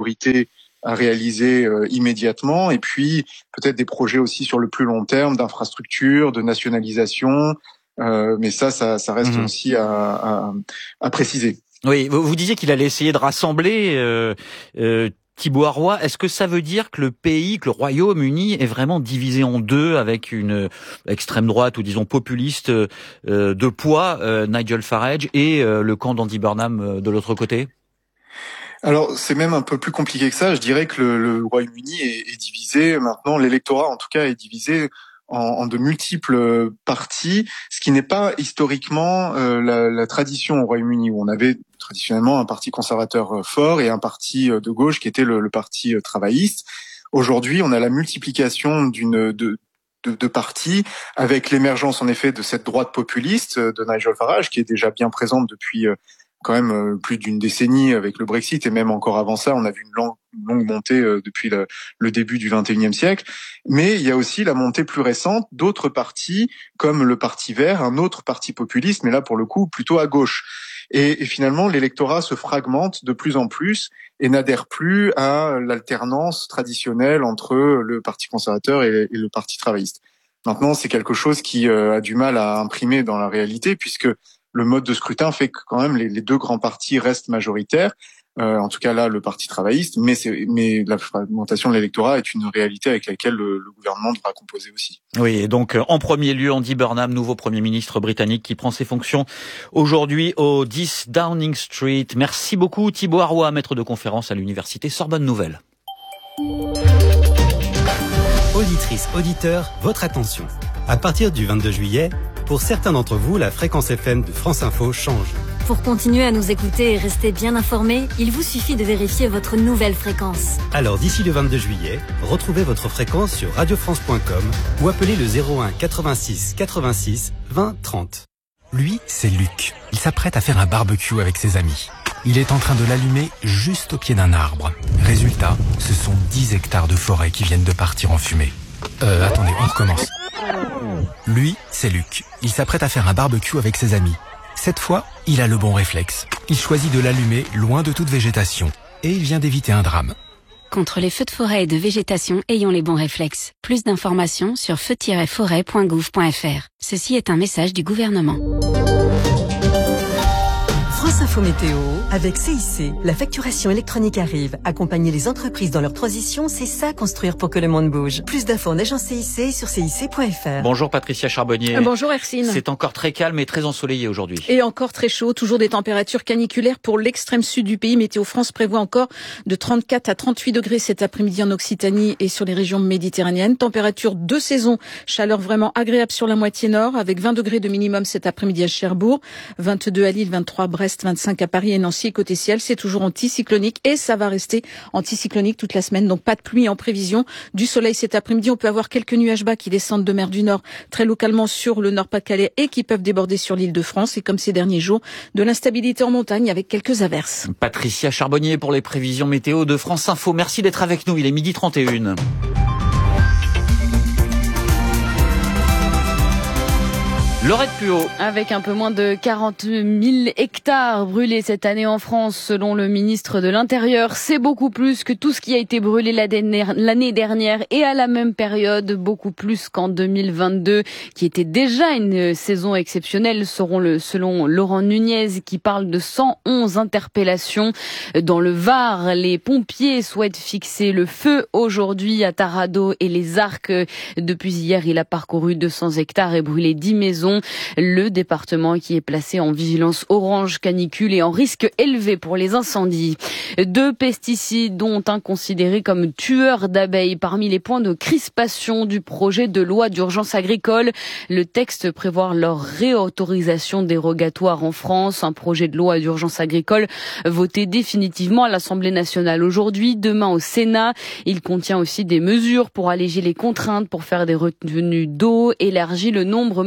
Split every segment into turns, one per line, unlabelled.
priorités à réaliser immédiatement, et puis peut-être des projets aussi sur le plus long terme d'infrastructure, de nationalisation, mais ça reste aussi à préciser.
Oui, vous disiez qu'il allait essayer de rassembler Thibaut Arroy. Est-ce que ça veut dire que le Royaume-Uni est vraiment divisé en deux avec une extrême droite ou disons populiste de poids, Nigel Farage, et le camp d'Andy Burnham de l'autre côté ?
Alors, c'est même un peu plus compliqué que ça. Je dirais que le Royaume-Uni est divisé maintenant. L'électorat, en tout cas, est divisé en de multiples partis, ce qui n'est pas historiquement la tradition au Royaume-Uni, où on avait traditionnellement un parti conservateur fort et un parti de gauche qui était le parti travailliste. Aujourd'hui, on a la multiplication de partis, avec l'émergence en effet de cette droite populiste de Nigel Farage, qui est déjà bien présente depuis quand même plus d'une décennie avec le Brexit, et même encore avant ça, on a vu une longue montée depuis le début du XXIe siècle. Mais il y a aussi la montée plus récente d'autres partis, comme le Parti Vert, un autre parti populiste, mais là pour le coup plutôt à gauche. Et finalement, l'électorat se fragmente de plus en plus et n'adhère plus à l'alternance traditionnelle entre le Parti conservateur et le Parti travailliste. Maintenant, c'est quelque chose qui a du mal à imprimer dans la réalité, puisque le mode de scrutin fait que quand même les deux grands partis restent majoritaires. En tout cas là, le Parti travailliste, mais la fragmentation de l'électorat est une réalité avec laquelle le gouvernement devra composer aussi.
Oui, et donc en premier lieu, Andy Burnham, nouveau Premier ministre britannique qui prend ses fonctions aujourd'hui au 10 Downing Street. Merci beaucoup Thibaut Arroy, maître de conférence à l'université Sorbonne Nouvelle.
Auditrices, auditeurs, votre attention. À partir du 22 juillet, pour certains d'entre vous, la fréquence FM de France Info change.
Pour continuer à nous écouter et rester bien informés, il vous suffit de vérifier votre nouvelle fréquence.
Alors d'ici le 22 juillet, retrouvez votre fréquence sur radiofrance.com ou appelez le 01 86 86 20 30.
Lui, c'est Luc. Il s'apprête à faire un barbecue avec ses amis. Il est en train de l'allumer juste au pied d'un arbre. Résultat, ce sont 10 hectares de forêt qui viennent de partir en fumée. Attendez, on recommence. Lui, c'est Luc. Il s'apprête à faire un barbecue avec ses amis. Cette fois, il a le bon réflexe. Il choisit de l'allumer loin de toute végétation. Et il vient d'éviter un drame.
Contre les feux de forêt et de végétation, ayons les bons réflexes. Plus d'informations sur feu-forêt.gouv.fr. Ceci est un message du gouvernement.
France Info Météo, avec CIC. La facturation électronique arrive. Accompagner les entreprises dans leur transition, c'est ça construire pour que le monde bouge. Plus d'infos en agence CIC sur cic.fr.
Bonjour Patricia Charbonnier.
Bonjour Hercine.
C'est encore très calme et très ensoleillé aujourd'hui.
Et encore très chaud, toujours des températures caniculaires pour l'extrême sud du pays. Météo France prévoit encore de 34 à 38 degrés cet après-midi en Occitanie et sur les régions méditerranéennes. Température de saison, chaleur vraiment agréable sur la moitié nord, avec 20 degrés de minimum cet après-midi à Cherbourg, 22 à Lille, 23 à Brest, 25 à Paris et Nancy. Côté ciel, c'est toujours anticyclonique et ça va rester anticyclonique toute la semaine. Donc pas de pluie en prévision. Du soleil cet après-midi. On peut avoir quelques nuages bas qui descendent de mer du Nord très localement sur le Nord-Pas-de-Calais et qui peuvent déborder sur l'Île-de-France. Et comme ces derniers jours, de l'instabilité en montagne avec quelques averses.
Patricia Charbonnier pour les prévisions météo de France Info. Merci d'être avec nous. Il est 12h31. Laurette Puot.
Avec un peu moins de 40 000 hectares brûlés cette année en France, selon le ministre de l'Intérieur, c'est beaucoup plus que tout ce qui a été brûlé l'année dernière et à la même période, beaucoup plus qu'en 2022, qui était déjà une saison exceptionnelle, selon Laurent Nunez, qui parle de 111 interpellations. Dans le Var, les pompiers souhaitent fixer le feu aujourd'hui à Tarado et les Arcs. Depuis hier, il a parcouru 200 hectares et brûlé 10 maisons. Le département qui est placé en vigilance orange canicule et en risque élevé pour les incendies. 2 pesticides dont un considéré comme tueur d'abeilles parmi les points de crispation du projet de loi d'urgence agricole. Le texte prévoit leur réautorisation dérogatoire en France. Un projet de loi d'urgence agricole voté définitivement à l'Assemblée nationale aujourd'hui, demain au Sénat. Il contient aussi des mesures pour alléger les contraintes pour faire des retenues d'eau, élargir le nombre maximal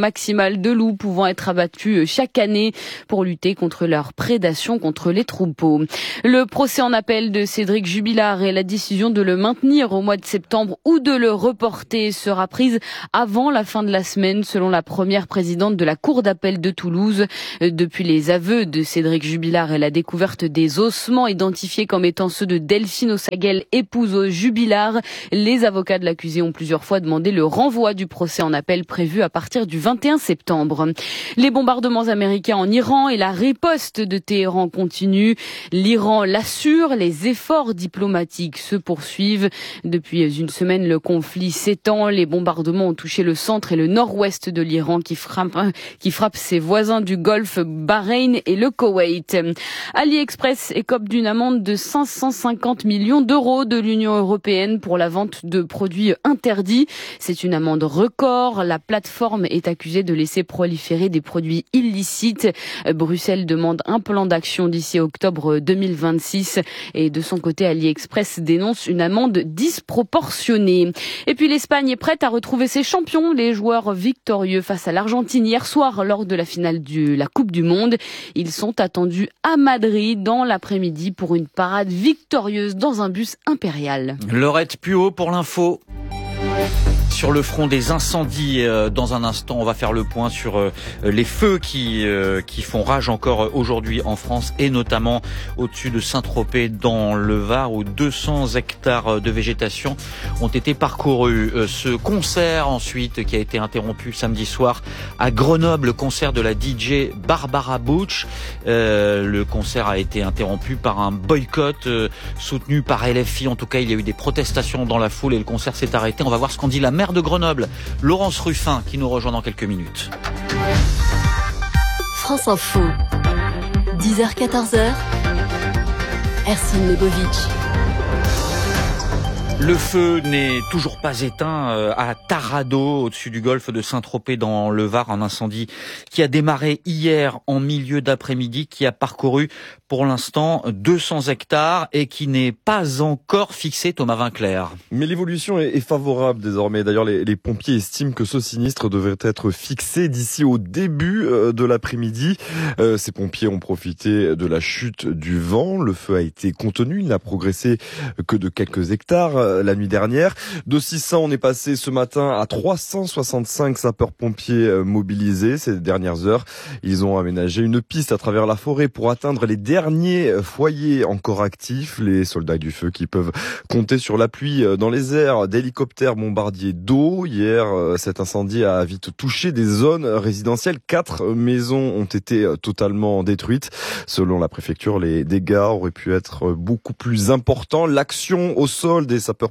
mondial de loups pouvant être abattus chaque année pour lutter contre leur prédation contre les troupeaux. Le procès en appel de Cédric Jubilard et la décision de le maintenir au mois de septembre ou de le reporter sera prise avant la fin de la semaine, selon la première présidente de la Cour d'appel de Toulouse. Depuis les aveux de Cédric Jubilard et la découverte des ossements identifiés comme étant ceux de Delphine Ossaguel, épouse Jubilard, les avocats de l'accusé ont plusieurs fois demandé le renvoi du procès en appel prévu à partir du 21 septembre. Les bombardements américains en Iran et la riposte de Téhéran continuent. L'Iran l'assure, les efforts diplomatiques se poursuivent. Depuis une semaine, le conflit s'étend. Les bombardements ont touché le centre et le nord-ouest de l'Iran qui frappe ses voisins du Golfe, Bahreïn et le Koweït. AliExpress écope d'une amende de 550 millions d'euros de l'Union européenne pour la vente de produits interdits. C'est une amende record. La plateforme est accusée de laisser proliférer des produits illicites. Bruxelles demande un plan d'action d'ici octobre 2026 et de son côté, AliExpress dénonce une amende disproportionnée. Et puis l'Espagne est prête à retrouver ses champions, les joueurs victorieux face à l'Argentine hier soir lors de la finale de la Coupe du Monde. Ils sont attendus à Madrid dans l'après-midi pour une parade victorieuse dans un bus impérial.
Laurette Puot pour l'info. Sur le front des incendies, dans un instant, on va faire le point sur les feux qui font rage encore aujourd'hui en France et notamment au-dessus de Saint-Tropez dans le Var où 200 hectares de végétation ont été parcourus. Ce concert ensuite qui a été interrompu samedi soir à Grenoble, le concert de la DJ Barbara Butch. Le concert a été interrompu par un boycott soutenu par LFI. En tout cas, il y a eu des protestations dans la foule et le concert s'est arrêté. On va voir ce qu'en dit la maire de Grenoble, Laurence Ruffin, qui nous rejoint dans quelques minutes.
France Info, 10h-14h, Ercine Lebovic.
Le feu n'est toujours pas éteint à Tarado, au-dessus du golfe de Saint-Tropez dans le Var, un incendie qui a démarré hier en milieu d'après-midi, qui a parcouru pour l'instant 200 hectares et qui n'est pas encore fixé, Thomas Vinclair.
Mais l'évolution est favorable désormais. D'ailleurs, les pompiers estiment que ce sinistre devrait être fixé d'ici au début de l'après-midi. Ces pompiers ont profité de la chute du vent. Le feu a été contenu. Il n'a progressé que de quelques hectares la nuit dernière. De 600, on est passé ce matin à 365 sapeurs-pompiers mobilisés ces dernières heures. Ils ont aménagé une piste à travers la forêt pour atteindre les derniers foyers encore actifs. Les soldats du feu qui peuvent compter sur l'appui dans les airs d'hélicoptères bombardiers d'eau. Hier, cet incendie a vite touché des zones résidentielles. 4 maisons ont été totalement détruites. Selon la préfecture, les dégâts auraient pu être beaucoup plus importants. L'action au sol des sapeurs-pompiers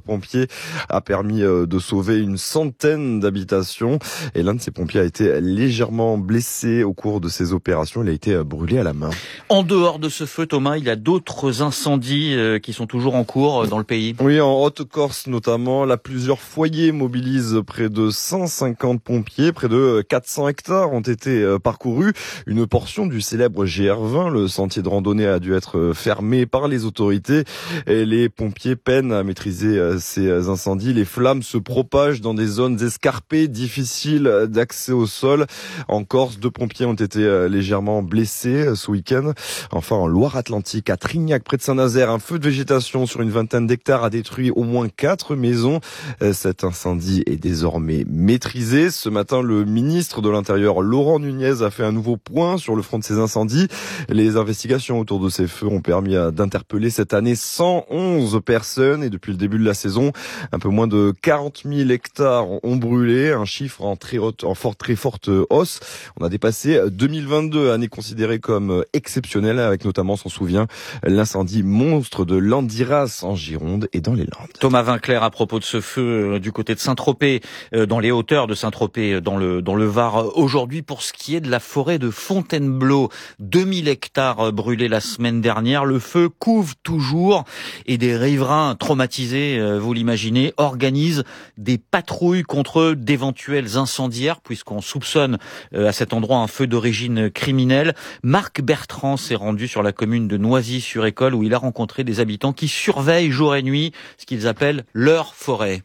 a permis de sauver une centaine d'habitations et l'un de ces pompiers a été légèrement blessé au cours de ces opérations. Il a été brûlé à la main.
En dehors de ce feu, Thomas, il y a d'autres incendies qui sont toujours en cours dans le pays.
Oui, en Haute-Corse notamment, là plusieurs foyers mobilisent près de 150 pompiers, près de 400 hectares ont été parcourus. Une portion du célèbre GR20, le sentier de randonnée, a dû être fermé par les autorités et les pompiers peinent à maîtriser ces incendies. Les flammes se propagent dans des zones escarpées, difficiles d'accès au sol. En Corse, 2 pompiers ont été légèrement blessés ce week-end. Enfin, en Loire-Atlantique, à Trignac, près de Saint-Nazaire, un feu de végétation sur une vingtaine d'hectares a détruit au moins 4 maisons. Cet incendie est désormais maîtrisé. Ce matin, le ministre de l'Intérieur, Laurent Nunez, a fait un nouveau point sur le front de ces incendies. Les investigations autour de ces feux ont permis d'interpeller cette année 111 personnes et depuis le début de la saison, un peu moins de 40 000 hectares ont brûlé, un chiffre en très forte hausse. On a dépassé 2022, année considérée comme exceptionnelle, avec notamment, on s'en souvient, l'incendie monstre de Landiras en Gironde et dans les Landes.
Thomas Vinclair, à propos de ce feu du côté de Saint-Tropez, dans les hauteurs de Saint-Tropez, dans le Var, aujourd'hui, pour ce qui est de la forêt de Fontainebleau, 2000 hectares brûlés la semaine dernière, le feu couve toujours et des riverains traumatisés, vous l'imaginez, organisent des patrouilles contre d'éventuels incendiaires, puisqu'on soupçonne à cet endroit un feu d'origine criminelle. Marc Bertrand s'est rendu sur la commune de Noisy-sur-École où il a rencontré des habitants qui surveillent jour et nuit ce qu'ils appellent leur forêt.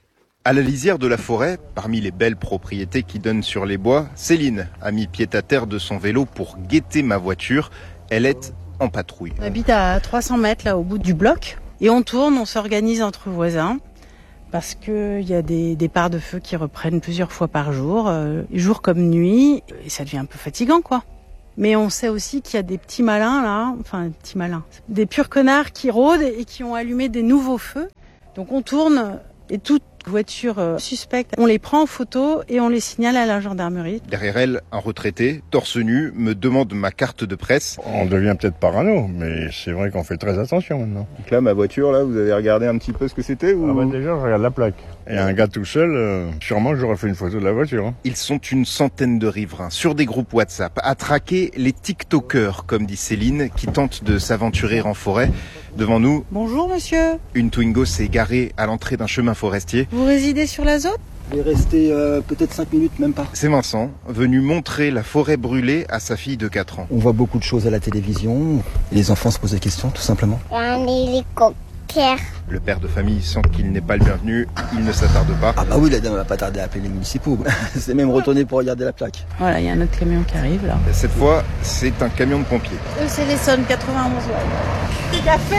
À la lisière de la forêt, parmi les belles propriétés qui donnent sur les bois, Céline a mis pied à terre de son vélo pour guetter ma voiture. Elle est en patrouille.
On habite à 300 mètres là au bout du bloc et on tourne, on s'organise entre voisins parce qu'il y a des départs de feu qui reprennent plusieurs fois par jour, jour comme nuit, et ça devient un peu fatigant quoi. Mais on sait aussi qu'il y a des petits malins là, des purs connards qui rôdent et qui ont allumé des nouveaux feux. Donc on tourne et toute voiture suspecte, on les prend en photo et on les signale à la gendarmerie.
Derrière elle, un retraité, torse nu, me demande ma carte de presse.
On devient peut-être parano, mais c'est vrai qu'on fait très attention maintenant.
Donc là, ma voiture, là, vous avez regardé un petit peu ce que c'était ou...
Déjà, je regarde la plaque. Et un gars tout seul, sûrement j'aurais fait une photo de la voiture.
Ils sont une centaine de riverains sur des groupes WhatsApp à traquer les TikTokers, comme dit Céline, qui tentent de s'aventurer en forêt. Devant nous...
Bonjour monsieur.
Une Twingo s'est garée à l'entrée d'un chemin forestier.
Vous résidez sur la zone ?
Je vais rester peut-être 5 minutes, même pas.
C'est Vincent, venu montrer la forêt brûlée à sa fille de 4 ans.
On voit beaucoup de choses à la télévision. Les enfants se posent des questions, tout simplement.
Un hélicoptère.
Le père de famille sent qu'il n'est pas le bienvenu, il ne s'attarde pas.
Ah bah oui, la dame va pas tarder à appeler les municipaux. C'est même retourné pour regarder la plaque.
Voilà, il y a un autre camion qui arrive là.
Cette fois, c'est un camion de pompiers.
C'est l'Essonne 91. Ouais. Du café.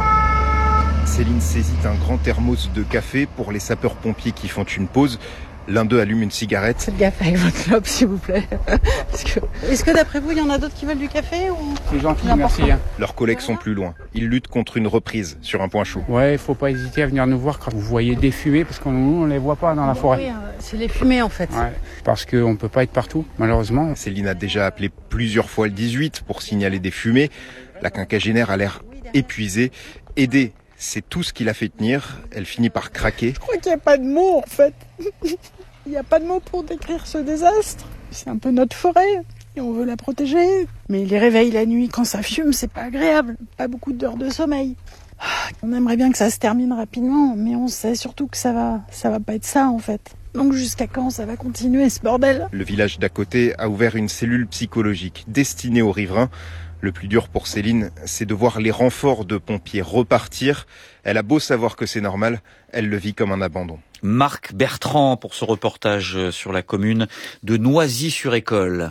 Céline saisit un grand thermos de café pour les sapeurs-pompiers qui font une pause. L'un d'eux allume une cigarette.
Faites gaffe avec votre clope, s'il vous plaît. Est-ce que d'après vous, il y en a d'autres qui veulent du café ou...
C'est gentil, merci.
Leurs collègues sont plus loin. Ils luttent contre une reprise sur un point chaud.
Ouais, il faut pas hésiter à venir nous voir quand vous voyez des fumées, parce que nous, on les voit pas dans la forêt.
Oui, c'est les fumées en fait.
Ouais, parce qu'on peut pas être partout, malheureusement.
Céline a déjà appelé plusieurs fois le 18 pour signaler des fumées. La quinquagénaire a l'air épuisée. Aider, c'est tout ce qui l'a fait tenir. Elle finit par craquer.
Je crois qu'il n'y a pas de mots en fait. Il n'y a pas de mots pour décrire ce désastre. C'est un peu notre forêt et on veut la protéger. Mais les réveils la nuit quand ça fume, c'est pas agréable. Pas beaucoup d'heures de sommeil. On aimerait bien que ça se termine rapidement, mais on sait surtout que ça va pas être ça en fait. Donc jusqu'à quand ça va continuer ce bordel ?
Le village d'à côté a ouvert une cellule psychologique destinée aux riverains. Le plus dur pour Céline, c'est de voir les renforts de pompiers repartir. Elle a beau savoir que c'est normal, elle le vit comme un abandon.
Marc Bertrand pour ce reportage sur la commune de Noisy-sur-École.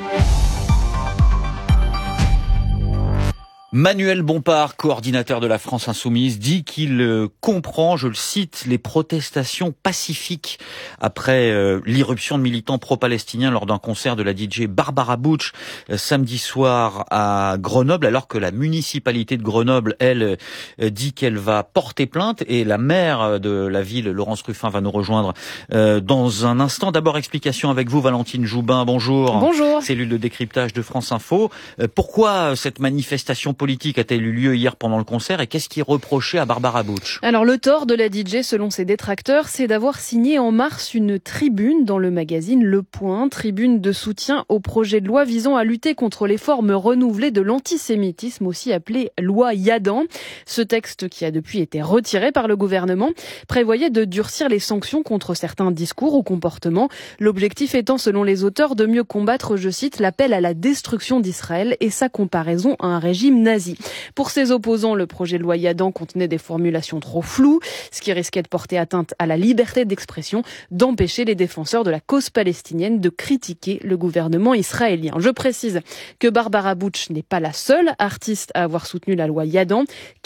Manuel Bompard, coordinateur de la France Insoumise, dit qu'il comprend, je le cite, les protestations pacifiques après l'irruption de militants pro-palestiniens lors d'un concert de la DJ Barbara Butch samedi soir à Grenoble, alors que la municipalité de Grenoble, elle, dit qu'elle va porter plainte, et la maire de la ville, Laurence Ruffin, va nous rejoindre dans un instant. D'abord, explication avec vous, Valentine Joubin, bonjour.
Bonjour.
Cellule de décryptage de France Info. Pourquoi cette manifestation politique a-t-elle eu lieu hier pendant le concert et qu'est-ce qui est reproché à Barbara Butch ?
Alors le tort de la DJ, selon ses détracteurs, c'est d'avoir signé en mars une tribune dans le magazine Le Point, tribune de soutien au projet de loi visant à lutter contre les formes renouvelées de l'antisémitisme, aussi appelée loi Yadan. Ce texte, qui a depuis été retiré par le gouvernement, prévoyait de durcir les sanctions contre certains discours ou comportements, l'objectif étant, selon les auteurs, de mieux combattre, je cite, l'appel à la destruction d'Israël et sa comparaison à un régime nazi. Pour ses opposants, le projet de loi Yadan contenait des formulations trop floues, ce qui risquait de porter atteinte à la liberté d'expression, d'empêcher les défenseurs de la cause palestinienne de critiquer le gouvernement israélien. Je précise que Barbara Butch n'est pas la seule artiste à avoir soutenu la loi Yadan.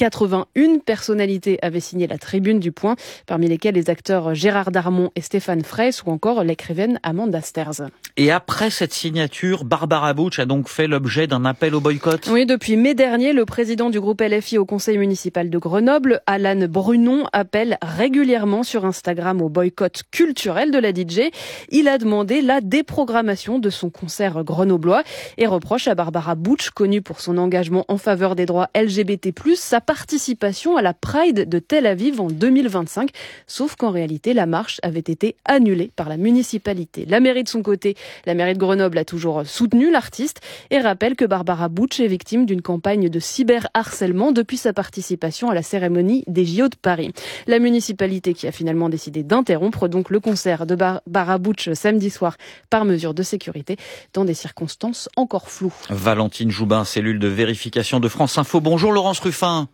81 personnalités avaient signé la tribune du Point, parmi lesquelles les acteurs Gérard Darmon et Stéphane Fraisse ou encore l'écrivaine Amanda Sterz.
Et après cette signature, Barbara Butch a donc fait l'objet d'un appel au boycott ?
Oui, depuis mai dernier, le président du groupe LFI au conseil municipal de Grenoble, Alan Brunon, appelle régulièrement sur Instagram au boycott culturel de la DJ. Il a demandé la déprogrammation de son concert grenoblois et reproche à Barbara Butch, connue pour son engagement en faveur des droits LGBT+, sa participation à la Pride de Tel Aviv en 2025. Sauf qu'en réalité, la marche avait été annulée par la municipalité. La mairie de son côté, la mairie de Grenoble a toujours soutenu l'artiste et rappelle que Barbara Butch est victime d'une campagne de cyberharcèlement depuis sa participation à la cérémonie des JO de Paris. La municipalité qui a finalement décidé d'interrompre donc le concert de Barbara Butch samedi soir par mesure de sécurité dans des circonstances encore floues.
Valentine Joubin, cellule de vérification de France Info. Bonjour Laurence Ruffin.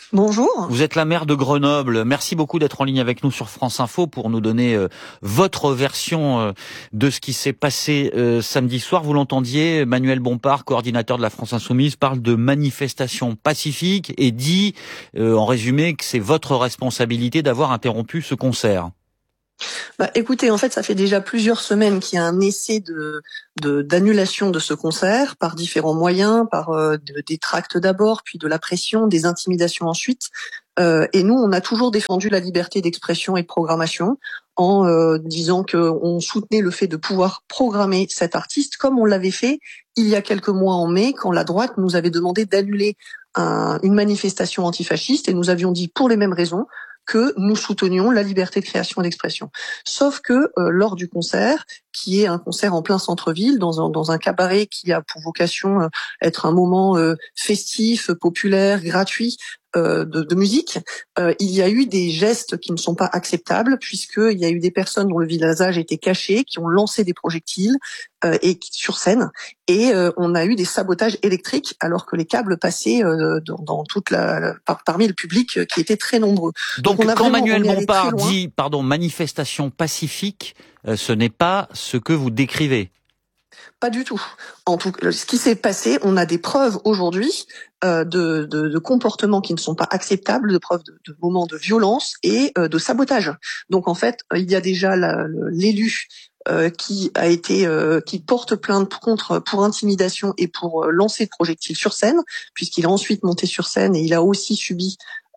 Bonjour.
Vous êtes la maire de Grenoble. Merci beaucoup d'être en ligne avec nous sur France Info pour nous donner votre version de ce qui s'est passé samedi soir. Vous l'entendiez, Manuel Bompard, coordinateur de la France Insoumise, parle de manifestation pacifique et dit, en résumé, que c'est votre responsabilité d'avoir interrompu ce concert.
Écoutez, en fait, ça fait déjà plusieurs semaines qu'il y a un essai d'annulation de ce concert par différents moyens, par des tracts d'abord, puis de la pression, des intimidations ensuite. Et nous, on a toujours défendu la liberté d'expression et de programmation en disant qu'on soutenait le fait de pouvoir programmer cet artiste, comme on l'avait fait il y a quelques mois en mai, quand la droite nous avait demandé d'annuler une manifestation antifasciste, et nous avions dit pour les mêmes raisons que nous soutenions la liberté de création et d'expression. Sauf que lors du concert, qui est un concert en plein centre-ville, dans un cabaret qui a pour vocation être un moment festif, populaire, gratuit, de musique, il y a eu des gestes qui ne sont pas acceptables, puisqu'il y a eu des personnes dont le visage était caché, qui ont lancé des projectiles sur scène, et on a eu des sabotages électriques alors que les câbles passaient dans parmi le public qui était très nombreux.
Donc quand Manuel Bompard dit manifestation pacifique, ce n'est pas ce que vous décrivez.
Pas du tout. En tout cas, ce qui s'est passé, on a des preuves aujourd'hui de comportements qui ne sont pas acceptables, de preuves de moments de violence et de sabotage. Donc en fait, il y a déjà l'élu qui porte plainte pour intimidation et pour lancer de projectiles sur scène, puisqu'il a ensuite monté sur scène et il a aussi subi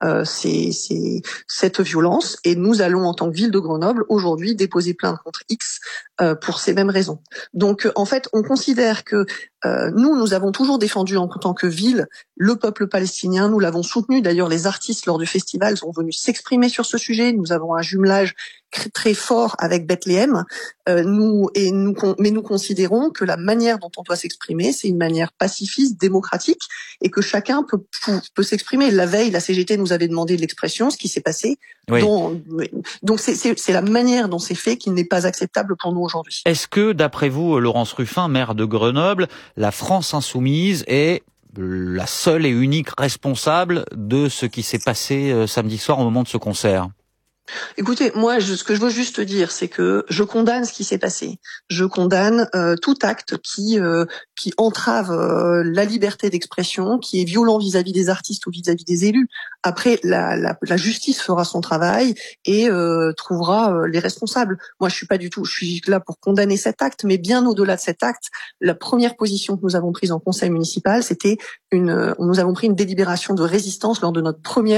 cette violence, et nous allons en tant que ville de Grenoble aujourd'hui déposer plainte contre X pour ces mêmes raisons. Donc en fait, on considère que nous avons toujours défendu en tant que ville le peuple palestinien, nous l'avons soutenu. D'ailleurs, les artistes lors du festival sont venus s'exprimer sur ce sujet. Nous avons un jumelage très fort avec Bethléem. Mais nous considérons que la manière dont on doit s'exprimer, c'est une manière pacifiste, démocratique, et que chacun peut s'exprimer. La veille, la CGT nous avait demandé de l'expression, ce qui s'est passé. Oui. Donc c'est la manière dont c'est fait qui n'est pas acceptable pour nous aujourd'hui.
Est-ce que, d'après vous, Laurence Ruffin, maire de Grenoble, la France Insoumise est la seule et unique responsable de ce qui s'est passé samedi soir au moment de ce concert?
Écoutez, moi, ce que je veux juste dire, c'est que je condamne ce qui s'est passé. Je condamne tout acte qui entrave la liberté d'expression, qui est violent vis-à-vis des artistes ou vis-à-vis des élus. Après, la justice fera son travail et trouvera les responsables. Moi, je suis là pour condamner cet acte, mais bien au-delà de cet acte, la première position que nous avons prise en conseil municipal, c'était nous avons pris une délibération de résistance lors de notre premier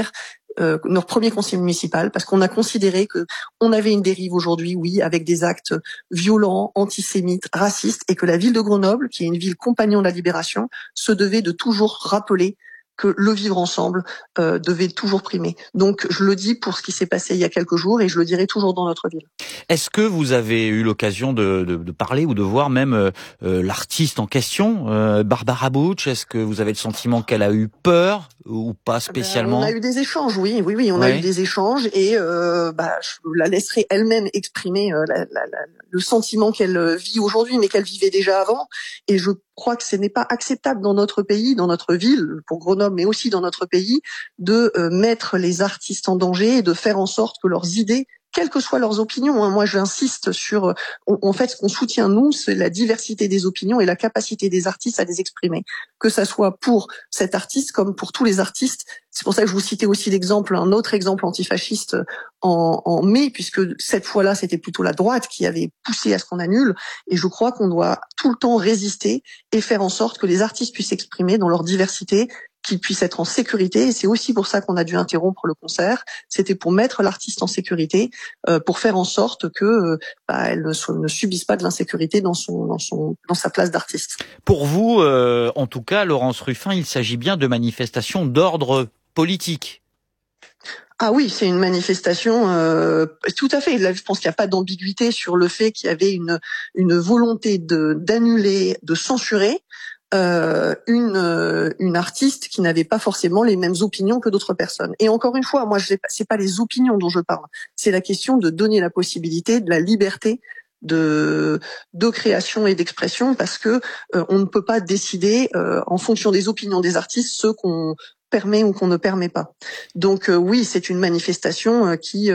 conseil municipal, parce qu'on a considéré que on avait une dérive aujourd'hui, oui, avec des actes violents, antisémites, racistes, et que la ville de Grenoble, qui est une ville compagnon de la libération, se devait de toujours rappeler que le vivre ensemble devait toujours primer. Donc je le dis pour ce qui s'est passé il y a quelques jours, et je le dirai toujours dans notre ville.
Est-ce que vous avez eu l'occasion de parler ou de voir même l'artiste en question, Barbara Butch? Est-ce que vous avez le sentiment qu'elle a eu peur ou pas spécialement?
On a eu des échanges, oui, on a eu des échanges, et je la laisserai elle-même exprimer le sentiment qu'elle vit aujourd'hui, mais qu'elle vivait déjà avant. Et je crois que ce n'est pas acceptable dans notre pays, dans notre ville, pour Grenoble, mais aussi dans notre pays, de mettre les artistes en danger et de faire en sorte que leurs idées, quelles que soient leurs opinions, moi j'insiste sur, en fait, ce qu'on soutient nous, c'est la diversité des opinions et la capacité des artistes à les exprimer, que ça soit pour cet artiste comme pour tous les artistes. C'est pour ça que je vous citais aussi un autre exemple antifasciste en mai, puisque cette fois-là c'était plutôt la droite qui avait poussé à ce qu'on annule, et je crois qu'on doit tout le temps résister et faire en sorte que les artistes puissent s'exprimer dans leur diversité, qu'ils puissent être en sécurité, et c'est aussi pour ça qu'on a dû interrompre le concert. C'était pour mettre l'artiste en sécurité, pour faire en sorte que elle ne subisse pas de l'insécurité dans sa place d'artiste.
Pour vous, en tout cas, Laurence Ruffin, il s'agit bien de manifestations d'ordre politique.
Ah oui, c'est une manifestation tout à fait. Là, je pense qu'il n'y a pas d'ambiguïté sur le fait qu'il y avait une volonté d'annuler, de censurer une artiste qui n'avait pas forcément les mêmes opinions que d'autres personnes. Et encore une fois, moi, c'est pas les opinions dont je parle. C'est la question de donner la possibilité de la liberté de création et d'expression, parce que on ne peut pas décider en fonction des opinions des artistes ce qu'on permet ou qu'on ne permet pas. Donc oui, c'est une manifestation qui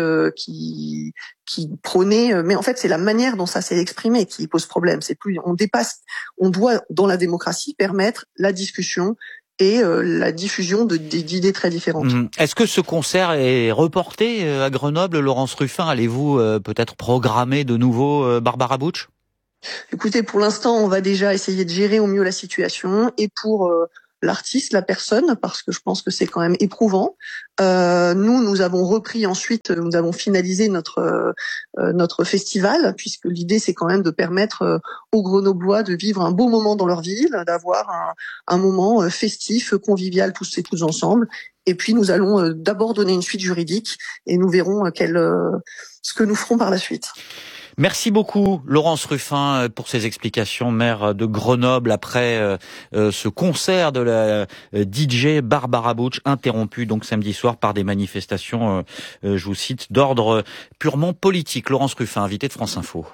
prônait, mais en fait c'est la manière dont ça s'est exprimé qui pose problème. C'est plus on doit dans la démocratie permettre la discussion et la diffusion d'idées très différentes.
Est-ce que ce concert est reporté à Grenoble, Laurence Ruffin? Allez-vous peut-être programmer de nouveau Barbara Butch?
Écoutez, pour l'instant, on va déjà essayer de gérer au mieux la situation et pour l'artiste, la personne, parce que je pense que c'est quand même éprouvant. Nous avons repris ensuite, nous avons finalisé notre festival, puisque l'idée c'est quand même de permettre aux Grenoblois de vivre un beau moment dans leur ville, d'avoir un moment festif, convivial, tous et tous ensemble. Et puis nous allons d'abord donner une suite juridique et nous verrons ce que nous ferons par la suite.
Merci beaucoup Laurence Ruffin pour ces explications, maire de Grenoble, après ce concert de la DJ Barbara Butch, interrompu donc samedi soir par des manifestations, je vous cite, d'ordre purement politique. Laurence Ruffin, invitée de France Info.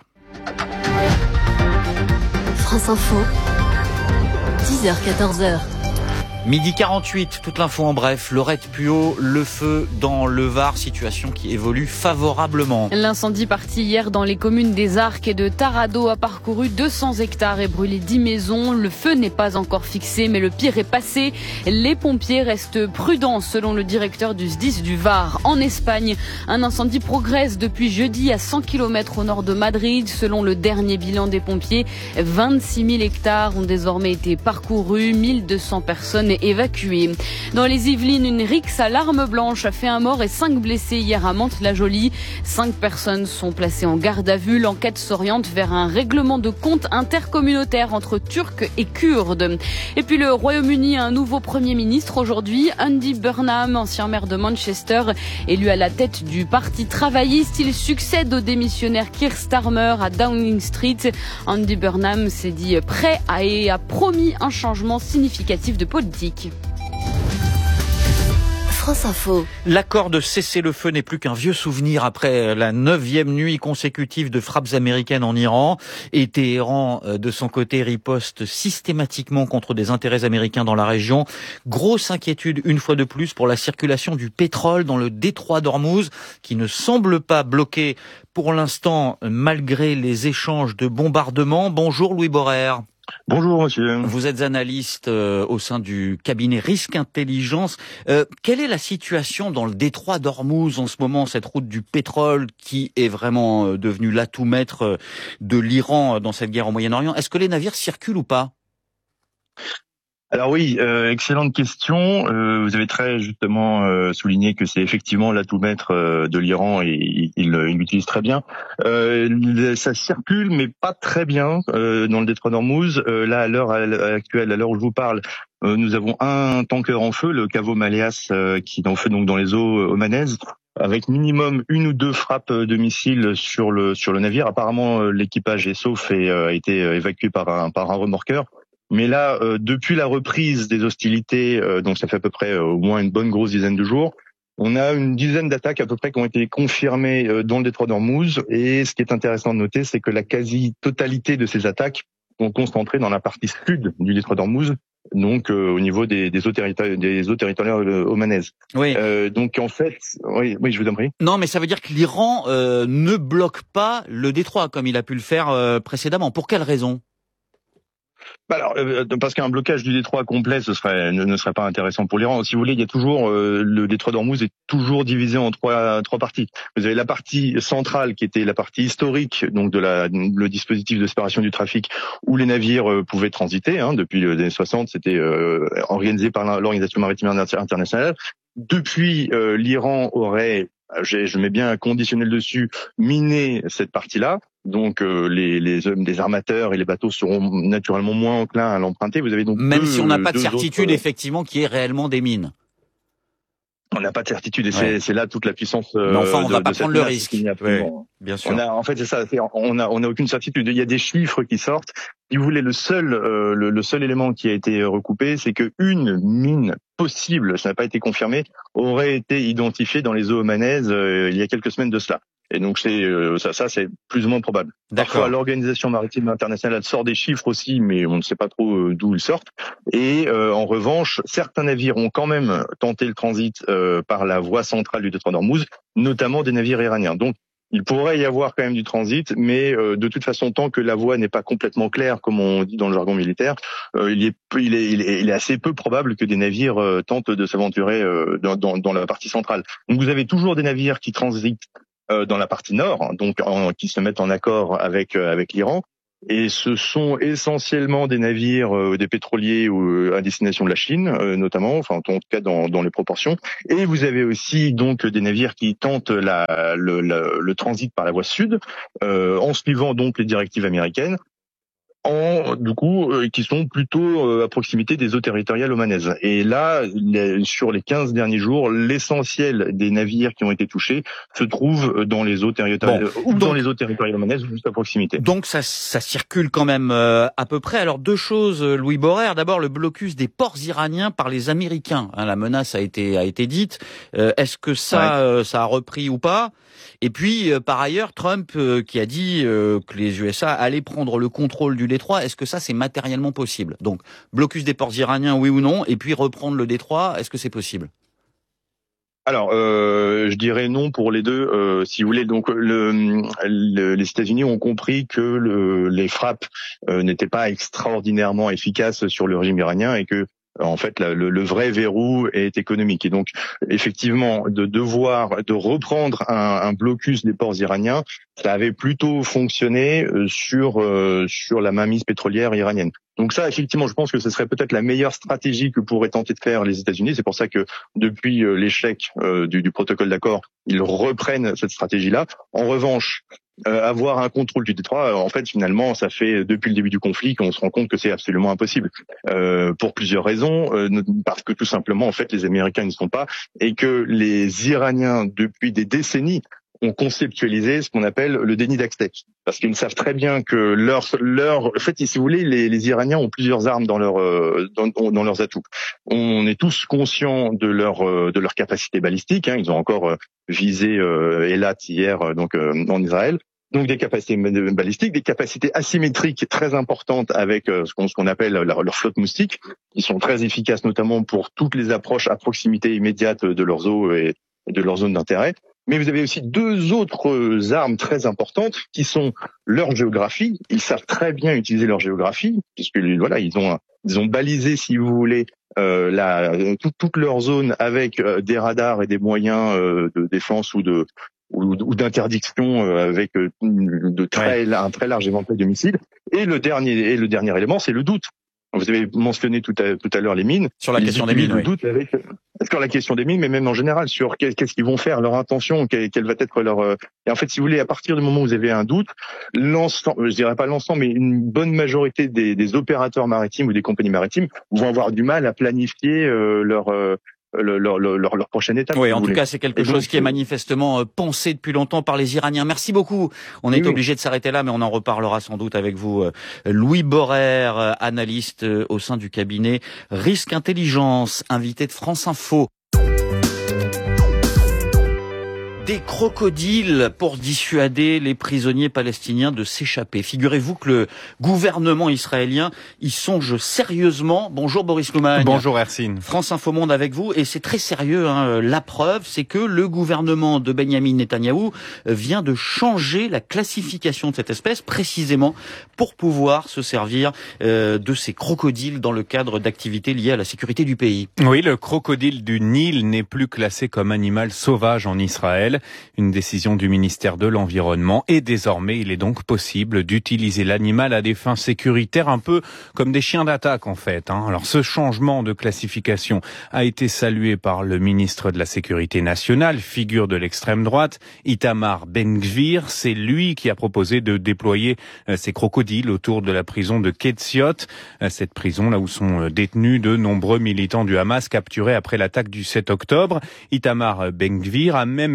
France Info, 10h-14h.
Midi 48, toute l'info en bref. Laurette Puot, le feu dans le Var, situation qui évolue favorablement.
L'incendie parti hier dans les communes des Arcs et de Tarado a parcouru 200 hectares et brûlé 10 maisons. Le feu n'est pas encore fixé, mais le pire est passé. Les pompiers restent prudents, selon le directeur du SDIS du Var. En Espagne, un incendie progresse depuis jeudi à 100 km au nord de Madrid. Selon le dernier bilan des pompiers, 26 000 hectares ont désormais été parcourus, 1200 personnes évacuées. Dans les Yvelines, une rixe à l'arme blanche a fait un mort et 5 blessés hier à Mantes-la-Jolie. 5 personnes sont placées en garde à vue. L'enquête s'oriente vers un règlement de compte intercommunautaire entre Turcs et Kurdes. Et puis le Royaume-Uni a un nouveau Premier ministre aujourd'hui. Andy Burnham, ancien maire de Manchester, élu à la tête du Parti travailliste. Il succède au démissionnaire Keir Starmer à Downing Street. Andy Burnham s'est dit prêt et a promis un changement significatif de politique.
France Info.
L'accord de cessez-le-feu n'est plus qu'un vieux souvenir après la 9e nuit consécutive de frappes américaines en Iran. Et Téhéran, de son côté, riposte systématiquement contre des intérêts américains dans la région. Grosse inquiétude, une fois de plus, pour la circulation du pétrole dans le détroit d'Ormuz, qui ne semble pas bloqué pour l'instant, malgré les échanges de bombardements. Bonjour Louis Borrer.
Bonjour monsieur.
Vous êtes analyste au sein du cabinet Risque Intelligence. Quelle est la situation dans le détroit d'Ormuz en ce moment, cette route du pétrole qui est vraiment devenue l'atout maître de l'Iran dans cette guerre au Moyen-Orient? Est-ce que les navires circulent ou pas?
Alors oui, excellente question. Vous avez très justement souligné que c'est effectivement l'atout maître de l'Iran et il l'utilise très bien. Ça circule, mais pas très bien dans le détroit d'Ormuz. Là, à l'heure actuelle, à l'heure où je vous parle, nous avons un tanker en feu, le Cavo Maleas, qui est en feu donc dans les eaux omanaises, avec minimum 1 ou 2 frappes de missiles sur le navire. Apparemment, l'équipage est sauf et a été évacué par un remorqueur. Mais là, depuis la reprise des hostilités, donc ça fait à peu près au moins une bonne grosse dizaine de jours, on a une dizaine d'attaques à peu près qui ont été confirmées dans le détroit d'Ormuz. Et ce qui est intéressant de noter, c'est que la quasi-totalité de ces attaques sont concentrées dans la partie sud du détroit d'Ormuz, donc au niveau des eaux territoriales omanaises.
Oui.
Donc en fait, oui, je vous en prie.
Non, mais ça veut dire que l'Iran ne bloque pas le détroit comme il a pu le faire précédemment. Pour quelle raison?
Alors, parce qu'un blocage du détroit complet, ne serait pas intéressant pour l'Iran. Si vous voulez, il y a toujours le détroit d'Ormuz est toujours divisé en trois parties. Vous avez la partie centrale qui était la partie historique, donc le dispositif de séparation du trafic, où les navires pouvaient transiter. Depuis les années 60, c'était organisé par l'Organisation maritime internationale. Depuis, l'Iran aurait, je mets bien un conditionnel dessus, miné cette partie-là. Donc les armateurs et les bateaux seront naturellement moins enclins à l'emprunter. Vous avez donc
même si on n'a pas de certitude effectivement qu'il y ait réellement des mines.
On n'a pas de certitude et c'est là toute la puissance.
Mais enfin, on va pas prendre le risque.
Bien sûr. En fait, c'est ça. On a aucune certitude. Il y a des chiffres qui sortent. Si vous voulez, le seul élément qui a été recoupé, c'est que une mine possible, ça n'a pas été confirmé, aurait été identifiée dans les eaux omanaises il y a quelques semaines de cela. Et donc ça c'est plus ou moins probable. Parfois l'Organisation maritime internationale sort des chiffres aussi, mais on ne sait pas trop d'où ils sortent. Et en revanche, certains navires ont quand même tenté le transit par la voie centrale du détroit d'Ormuz, notamment des navires iraniens. Donc il pourrait y avoir quand même du transit, mais de toute façon, tant que la voie n'est pas complètement claire, comme on dit dans le jargon militaire, il est assez peu probable que des navires tentent de s'aventurer dans la partie centrale. Donc vous avez toujours des navires qui transitent dans la partie nord, donc qui se mettent en accord avec l'Iran. Et ce sont essentiellement des navires, des pétroliers à destination de la Chine, notamment, enfin en tout cas dans les proportions. Et vous avez aussi donc des navires qui tentent le transit par la voie sud, en suivant donc les directives américaines, qui sont plutôt à proximité des eaux territoriales omanaises. Et là, sur les 15 derniers jours, l'essentiel des navires qui ont été touchés se trouve dans les eaux territoriales, dans les eaux territoriales omanaises, juste à proximité.
Donc ça circule quand même à peu près. Alors deux choses, Louis Borer. D'abord, le blocus des ports iraniens par les Américains. La menace a été dite. Est-ce que ça a repris ou pas? Et puis, par ailleurs, Trump qui a dit que les USA allaient prendre le contrôle du détroit, est-ce que ça, c'est matériellement possible? Donc, blocus des ports iraniens, oui ou non? Et puis, reprendre le détroit, est-ce que c'est possible?
Alors, je dirais non pour les deux. Si vous voulez, donc les États-Unis ont compris que les frappes n'étaient pas extraordinairement efficaces sur le régime iranien et que en fait, le vrai verrou est économique. Et donc, effectivement, de reprendre un blocus des ports iraniens, ça avait plutôt fonctionné sur la mainmise pétrolière iranienne. Donc ça, effectivement, je pense que ce serait peut-être la meilleure stratégie que pourraient tenter de faire les États-Unis. C'est pour ça que depuis l'échec du protocole d'accord, ils reprennent cette stratégie-là. En revanche, avoir un contrôle du détroit, en fait, finalement, ça fait depuis le début du conflit qu'on se rend compte que c'est absolument impossible, pour plusieurs raisons, parce que tout simplement, en fait, les Américains ne sont pas, et que les Iraniens, depuis des décennies, ont conceptualisé ce qu'on appelle le déni d'accès, parce qu'ils savent très bien que en fait, si vous voulez, les Iraniens ont plusieurs armes dans leurs atouts. On est tous conscients de leur capacité balistique. Ils ont encore visé Eilat hier, donc en Israël. Donc des capacités balistiques, des capacités asymétriques très importantes avec ce qu'on appelle leur flotte moustique, qui sont très efficaces notamment pour toutes les approches à proximité immédiate de leurs eaux et de leur zone d'intérêt. Mais vous avez aussi deux autres armes très importantes qui sont leur géographie. Ils savent très bien utiliser leur géographie, puisque voilà, ils ont balisé, si vous voulez, toute leur zone avec des radars et des moyens de défense ou d'interdiction avec un très large éventail de missiles. Et le dernier élément, c'est le doute. Vous avez mentionné tout à l'heure les mines.
Sur la question des mines, oui.
Doute sur la question des mines, mais même en général sur qu'est-ce qu'ils vont faire, leur intention, quelle va être leur. Et en fait, si vous voulez, à partir du moment où vous avez un doute, je dirais pas l'ensemble, mais une bonne majorité des opérateurs maritimes ou des compagnies maritimes vont avoir du mal à planifier leur prochaine étape.
Oui, en tout cas, c'est quelque chose qui est manifestement pensé depuis longtemps par les Iraniens. Merci beaucoup. On est obligé de s'arrêter là, mais on en reparlera sans doute avec vous. Louis Borer, analyste au sein du cabinet Risque Intelligence, invité de France Info. Des crocodiles pour dissuader les prisonniers palestiniens de s'échapper. Figurez-vous que le gouvernement israélien y songe sérieusement. Bonjour Boris Loumagne.
Bonjour Hercine.
France Info Monde avec vous, et c'est très sérieux. La preuve, c'est que le gouvernement de Benyamin Netanyahou vient de changer la classification de cette espèce, précisément pour pouvoir se servir de ces crocodiles dans le cadre d'activités liées à la sécurité du pays.
Oui, le crocodile du Nil n'est plus classé comme animal sauvage en Israël. Une décision du ministère de l'Environnement, et désormais il est donc possible d'utiliser l'animal à des fins sécuritaires, un peu comme des chiens d'attaque en fait. Alors ce changement de classification a été salué par le ministre de la Sécurité nationale, figure de l'extrême droite, Itamar Ben-Gvir. C'est lui qui a proposé de déployer ces crocodiles autour de la prison de Ketziot, cette prison là où sont détenus de nombreux militants du Hamas capturés après l'attaque du 7 octobre. Itamar Ben-Gvir a même publié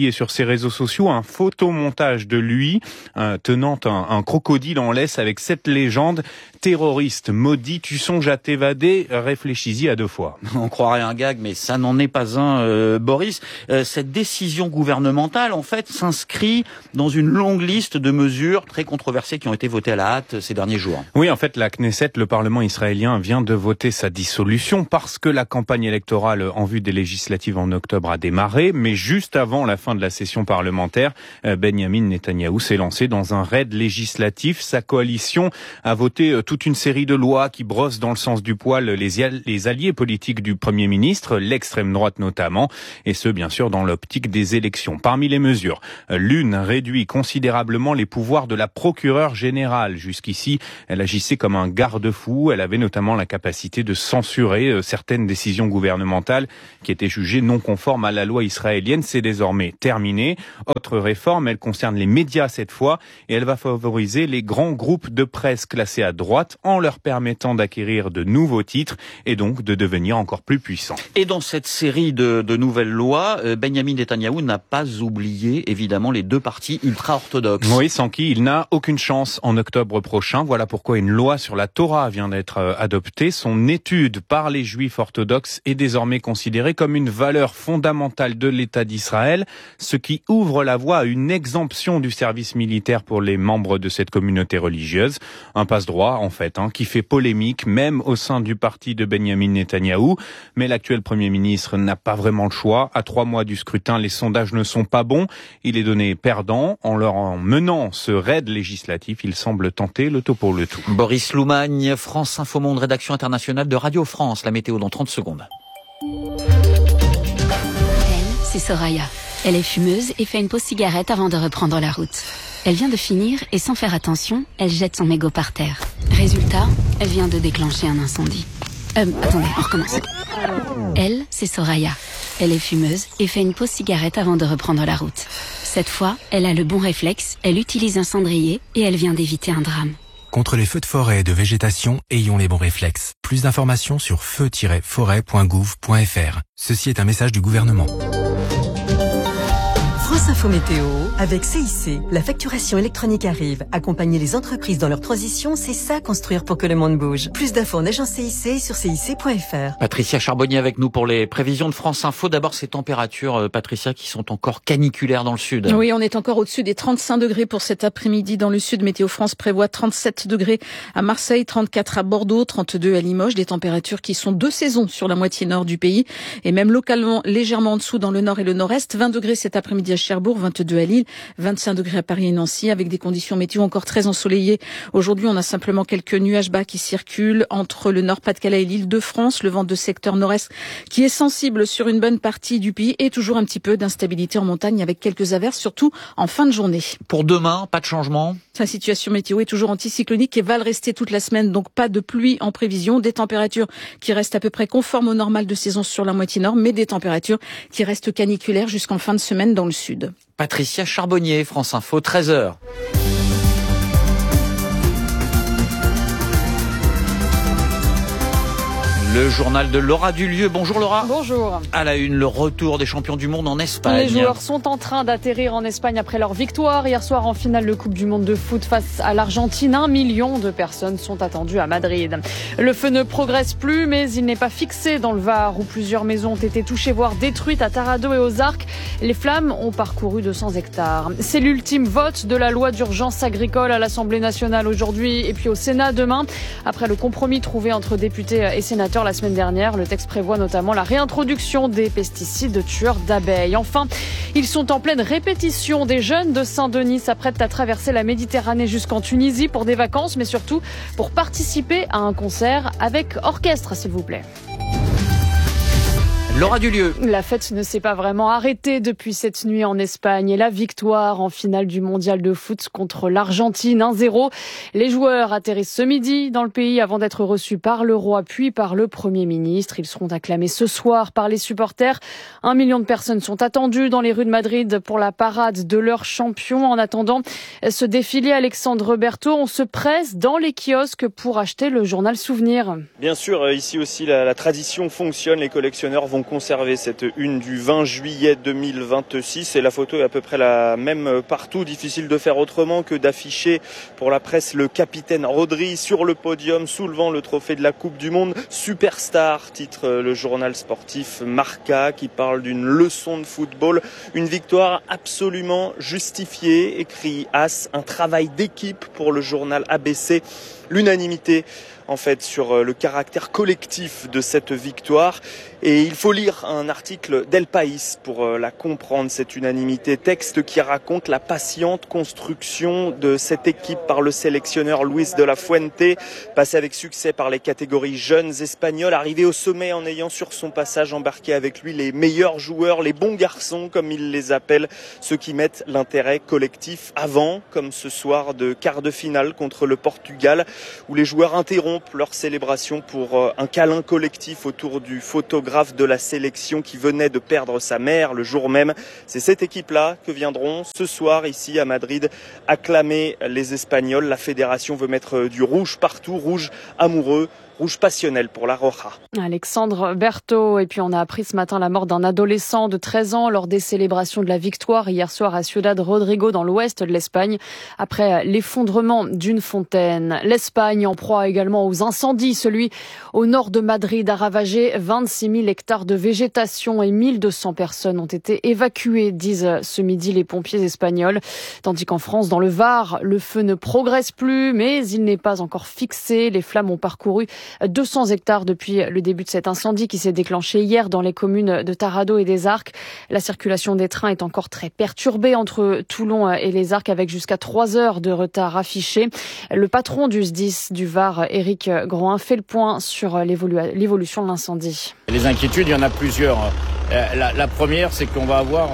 publié sur ses réseaux sociaux un photomontage de lui tenant un crocodile en laisse avec cette légende: terroriste maudit, tu songes à t'évader, réfléchis-y à 2 fois.
On croirait un gag, mais ça n'en est pas un, Boris. Cette décision gouvernementale, en fait, s'inscrit dans une longue liste de mesures très controversées qui ont été votées à la hâte ces derniers jours.
Oui, en fait, la Knesset, le Parlement israélien, vient de voter sa dissolution parce que la campagne électorale en vue des législatives en octobre a démarré, mais juste avant la fin de la session parlementaire, Benyamin Netanyahou s'est lancé dans un raid législatif. Sa coalition a voté toute une série de lois qui brossent dans le sens du poil les alliés politiques du Premier ministre, l'extrême droite notamment, et ce, bien sûr, dans l'optique des élections. Parmi les mesures, l'une réduit considérablement les pouvoirs de la procureure générale. Jusqu'ici, elle agissait comme un garde-fou. Elle avait notamment la capacité de censurer certaines décisions gouvernementales qui étaient jugées non conformes à la loi israélienne. C'est désormais terminé. Autre réforme, elle concerne les médias cette fois, et elle va favoriser les grands groupes de presse classés à droite en leur permettant d'acquérir de nouveaux titres et donc de devenir encore plus puissants.
Et dans cette série de nouvelles lois, Benyamin Netanyahou n'a pas oublié évidemment les 2 partis ultra-orthodoxes.
Oui, sans qui il n'a aucune chance en octobre prochain. Voilà pourquoi une loi sur la Torah vient d'être adoptée. Son étude par les juifs orthodoxes est désormais considérée comme une valeur fondamentale de l'État d'Israël, ce qui ouvre la voie à une exemption du service militaire pour les membres de cette communauté religieuse. Un passe-droit, en fait, qui fait polémique, même au sein du parti de Benyamin Netanyahou. Mais l'actuel Premier ministre n'a pas vraiment le choix. À 3 mois du scrutin, les sondages ne sont pas bons. Il est donné perdant. En menant ce raid législatif, il semble tenter le tout pour le tout.
Boris Loumagne, France Info Monde, rédaction internationale de Radio France. La météo dans 30 secondes.
Elle, c'est Soraya. Elle est fumeuse et fait une pause cigarette avant de reprendre la route. Elle vient de finir et sans faire attention, elle jette son mégot par terre. Résultat, elle vient de déclencher un incendie. Attendez, on recommence. Elle, c'est Soraya. Elle est fumeuse et fait une pause cigarette avant de reprendre la route. Cette fois, elle a le bon réflexe, elle utilise un cendrier et elle vient d'éviter un drame.
Contre les feux de forêt et de végétation, ayons les bons réflexes. Plus d'informations sur feu-forêt.gouv.fr. Ceci est un message du gouvernement.
France Info Météo, avec CIC, la facturation électronique arrive. Accompagner les entreprises dans leur transition, c'est ça construire pour que le monde bouge. Plus d'infos en agence CIC sur cic.fr.
Patricia Charbonnier avec nous pour les prévisions de France Info. D'abord, ces températures, Patricia, qui sont encore caniculaires dans le sud.
Oui, on est encore au-dessus des 35 degrés pour cet après-midi dans le sud. Météo France prévoit 37 degrés à Marseille, 34 à Bordeaux, 32 à Limoges. Des températures qui sont de saison sur la moitié nord du pays et même localement légèrement en dessous dans le nord et le nord-est. 20 degrés cet après-midi à Cherbourg, 22 à Lille, 25 degrés à Paris et Nancy, avec des conditions météo encore très ensoleillées. Aujourd'hui, on a simplement quelques nuages bas qui circulent entre le Nord-Pas-de-Calais et l'Île-de-France. Le vent de secteur nord-est qui est sensible sur une bonne partie du pays et toujours un petit peu d'instabilité en montagne avec quelques averses, surtout en fin de journée.
Pour demain, pas de changement?
Sa situation météo est toujours anticyclonique et va le rester toute la semaine, donc pas de pluie en prévision. Des températures qui restent à peu près conformes au normal de saison sur la moitié nord, mais des températures qui restent caniculaires jusqu'en fin de semaine dans le sud.
Patricia Charbonnier, France Info, 13h. Le journal de Laura Dulieu. Bonjour Laura.
Bonjour.
À la une, le retour des champions du monde en Espagne.
Les joueurs sont en train d'atterrir en Espagne après leur victoire hier soir en finale de Coupe du Monde de foot face à l'Argentine. 1 million de personnes sont attendues à Madrid. Le feu ne progresse plus, mais il n'est pas fixé dans le Var où plusieurs maisons ont été touchées, voire détruites à Taradot et aux Arcs. Les flammes ont parcouru 200 hectares. C'est l'ultime vote de la loi d'urgence agricole à l'Assemblée nationale aujourd'hui et puis au Sénat demain. Après le compromis trouvé entre députés et sénateurs la semaine dernière, le texte prévoit notamment la réintroduction des pesticides tueurs d'abeilles. Enfin, ils sont en pleine répétition. Des jeunes de Saint-Denis s'apprêtent à traverser la Méditerranée jusqu'en Tunisie pour des vacances, mais surtout pour participer à un concert avec orchestre, s'il vous plaît.
Laura Dulieu.
La fête ne s'est pas vraiment arrêtée depuis cette nuit en Espagne et la victoire en finale du mondial de foot contre l'Argentine 1-0. Les joueurs atterrissent ce midi dans le pays avant d'être reçus par le roi puis par le Premier ministre. Ils seront acclamés ce soir par les supporters. 1 million de personnes sont attendues dans les rues de Madrid pour la parade de leur champion. En attendant ce défilé, Alexandre Berthaud, on se presse dans les kiosques pour acheter le journal Souvenir.
Bien sûr, ici aussi la tradition fonctionne. Les collectionneurs vont conserver cette une du 20 juillet 2026 et la photo est à peu près la même partout. Difficile de faire autrement que d'afficher pour la presse le capitaine Rodri sur le podium soulevant le trophée de la Coupe du Monde. Superstar, titre le journal sportif Marca qui parle d'une leçon de football. Une victoire absolument justifiée, écrit As, un travail d'équipe pour le journal ABC. L'unanimité en fait sur le caractère collectif de cette victoire et il faut lire un article d'El País pour la comprendre, cette unanimité, texte qui raconte la patiente construction de cette équipe par le sélectionneur Luis de la Fuente, passé avec succès par les catégories jeunes espagnoles, arrivé au sommet en ayant sur son passage embarqué avec lui les meilleurs joueurs, les bons garçons comme il les appelle, ceux qui mettent l'intérêt collectif avant, comme ce soir de quart de finale contre le Portugal où les joueurs interrompent leur célébration pour un câlin collectif autour du photographe de la sélection qui venait de perdre sa mère le jour même. C'est cette équipe-là que viendront ce soir ici à Madrid acclamer les Espagnols. La fédération veut mettre du rouge partout, rouge amoureux, rouge passionnel pour la Roja.
Alexandre Berthaud. Et puis on a appris ce matin la mort d'un adolescent de 13 ans lors des célébrations de la victoire hier soir à Ciudad Rodrigo dans l'ouest de l'Espagne après l'effondrement d'une fontaine. L'Espagne en proie également aux incendies. Celui au nord de Madrid a ravagé 26 000 hectares de végétation et 1200 personnes ont été évacuées, disent ce midi les pompiers espagnols. Tandis qu'en France, dans le Var, le feu ne progresse plus, mais il n'est pas encore fixé. Les flammes ont parcouru 200 hectares depuis le début de cet incendie qui s'est déclenché hier dans les communes de Tarrado et des Arcs. La circulation des trains est encore très perturbée entre Toulon et les Arcs avec jusqu'à 3 heures de retard affiché. Le patron du SDIS du Var, Éric Groin, fait le point sur l'évolution de l'incendie.
Les inquiétudes, il y en a plusieurs. La première, c'est qu'on va avoir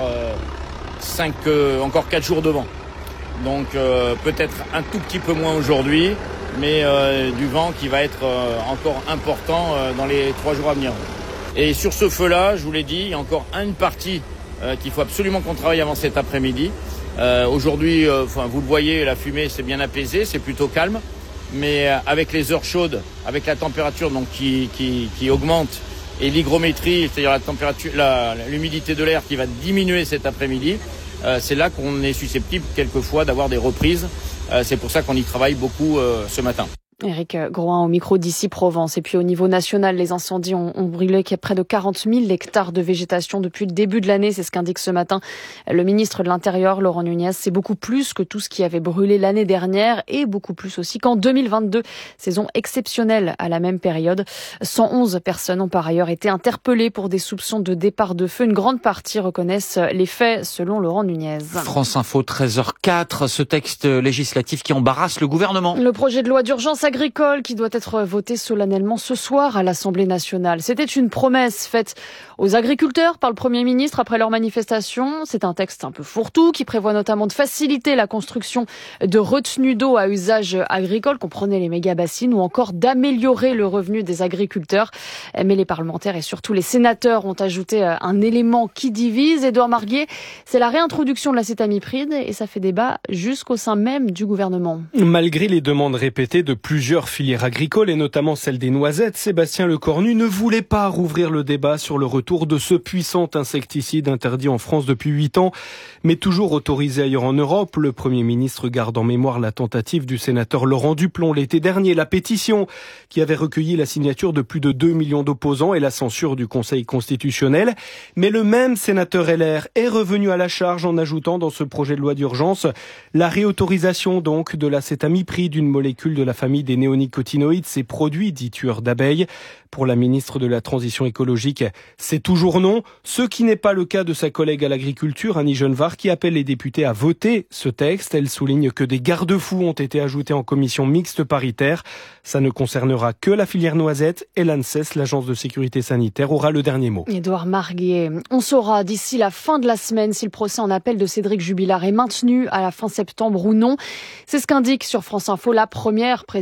encore 4 jours de vent. Donc peut-être un tout petit peu moins aujourd'hui, mais du vent qui va être encore important dans les 3 jours à venir. Et sur ce feu-là, je vous l'ai dit, il y a encore une partie qu'il faut absolument qu'on travaille avant cet après-midi. Aujourd'hui, vous le voyez, la fumée s'est bien apaisée, c'est plutôt calme. Mais avec les heures chaudes, avec la température donc qui augmente et l'hygrométrie, c'est-à-dire la température, l'humidité de l'air qui va diminuer cet après-midi, c'est là qu'on est susceptible quelquefois d'avoir des reprises. C'est pour ça qu'on y travaille beaucoup ce matin.
Éric Groin au micro d'ici Provence. Et puis au niveau national, les incendies ont brûlé près de 40 000 hectares de végétation depuis le début de l'année. C'est ce qu'indique ce matin le ministre de l'Intérieur, Laurent Nunez. C'est beaucoup plus que tout ce qui avait brûlé l'année dernière et beaucoup plus aussi qu'en 2022. Saison exceptionnelle à la même période. 111 personnes ont par ailleurs été interpellées pour des soupçons de départ de feu. Une grande partie reconnaissent les faits selon Laurent Nunez.
France Info 13h04, ce texte législatif qui embarrasse le gouvernement.
Le projet de loi d'urgence agricole qui doit être voté solennellement ce soir à l'Assemblée nationale. C'était une promesse faite aux agriculteurs par le Premier ministre après leur manifestation. C'est un texte un peu fourre-tout qui prévoit notamment de faciliter la construction de retenues d'eau à usage agricole, comprenez les méga-bassines, ou encore d'améliorer le revenu des agriculteurs. Mais les parlementaires et surtout les sénateurs ont ajouté un élément qui divise. Édouard Marguet, c'est la réintroduction de l'acétamipride et ça fait débat jusqu'au sein même du gouvernement.
Malgré les demandes répétées de plusieurs filières agricoles et notamment celle des noisettes, Sébastien Lecornu ne voulait pas rouvrir le débat sur le retour de ce puissant insecticide interdit en France depuis 8 ans, mais toujours autorisé ailleurs en Europe. Le Premier ministre garde en mémoire la tentative du sénateur Laurent Duplon l'été dernier, la pétition qui avait recueilli la signature de plus de 2 millions d'opposants et la censure du Conseil constitutionnel. Mais le même sénateur LR est revenu à la charge en ajoutant dans ce projet de loi d'urgence la réautorisation donc de l'acétamipride, une molécule de la famille des néonicotinoïdes, ces produits dits tueurs d'abeilles. Pour la ministre de la Transition écologique, c'est toujours non, ce qui n'est pas le cas de sa collègue à l'agriculture, Annie Genevard, qui appelle les députés à voter ce texte. Elle souligne que des garde-fous ont été ajoutés en commission mixte paritaire. Ça ne concernera que la filière noisette et l'ANSES, l'agence de sécurité sanitaire, aura le dernier mot.
Édouard Marguet, on saura d'ici la fin de la semaine si le procès en appel de Cédric Jubilard est maintenu à la fin septembre ou non. C'est ce qu'indique sur France Info la première présidente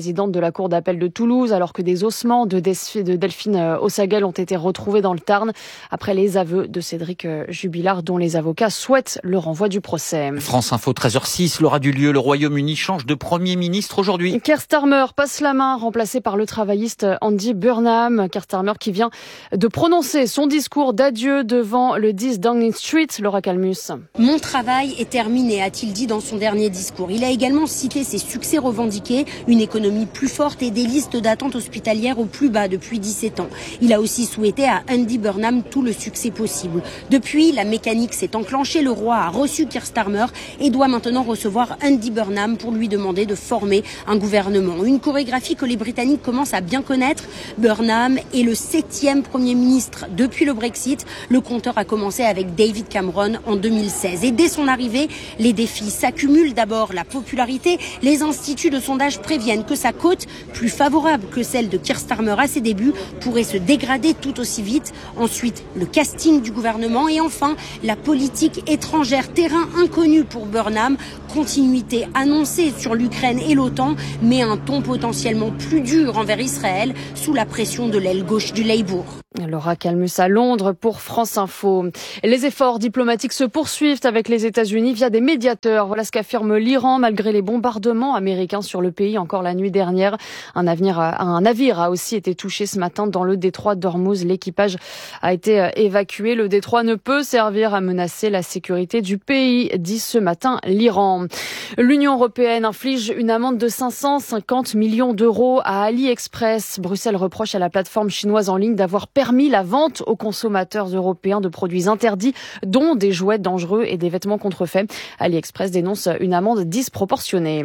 présidente de la Cour d'appel de Toulouse, alors que des ossements de Delphine Ossaguel ont été retrouvés dans le Tarn après les aveux de Cédric Jubilard, dont les avocats souhaitent le renvoi du procès.
France Info, 13h06, l'aura du lieu. Le Royaume-Uni change de Premier ministre aujourd'hui.
Keir Starmer passe la main, remplacé par le travailliste Andy Burnham. Keir Starmer qui vient de prononcer son discours d'adieu devant le 10 Downing Street. Laura Calmus.
Mon travail est terminé, a-t-il dit dans son dernier discours. Il a également cité ses succès revendiqués, une économie plus forte et des listes d'attente hospitalières au plus bas depuis 17 ans. Il a aussi souhaité à Andy Burnham tout le succès possible. Depuis, la mécanique s'est enclenchée. Le roi a reçu Keir Starmer et doit maintenant recevoir Andy Burnham pour lui demander de former un gouvernement. Une chorégraphie que les Britanniques commencent à bien connaître. Burnham est le 7e Premier ministre depuis le Brexit. Le compteur a commencé avec David Cameron en 2016. Et dès son arrivée, les défis s'accumulent. D'abord, la popularité. Les instituts de sondage préviennent que sa cote, plus favorable que celle de Keir Starmer à ses débuts, pourrait se dégrader tout aussi vite. Ensuite, le casting du gouvernement. Et enfin, la politique étrangère, terrain inconnu pour Burnham. Continuité annoncée sur l'Ukraine et l'OTAN, mais un ton potentiellement plus dur envers Israël sous la pression de l'aile gauche du Labour.
Laura Calmus à Londres pour France Info. Les efforts diplomatiques se poursuivent avec les États-Unis via des médiateurs. Voilà ce qu'affirme l'Iran malgré les bombardements américains sur le pays encore la nuit dernière. Un navire a aussi été touché ce matin dans le détroit d'Ormuz. L'équipage a été évacué. Le détroit ne peut servir à menacer la sécurité du pays, dit ce matin l'Iran. L'Union européenne inflige une amende de 550 millions d'euros à AliExpress. Bruxelles reproche à la plateforme chinoise en ligne d'avoir permis la vente aux consommateurs européens de produits interdits, dont des jouets dangereux et des vêtements contrefaits. AliExpress dénonce une amende disproportionnée.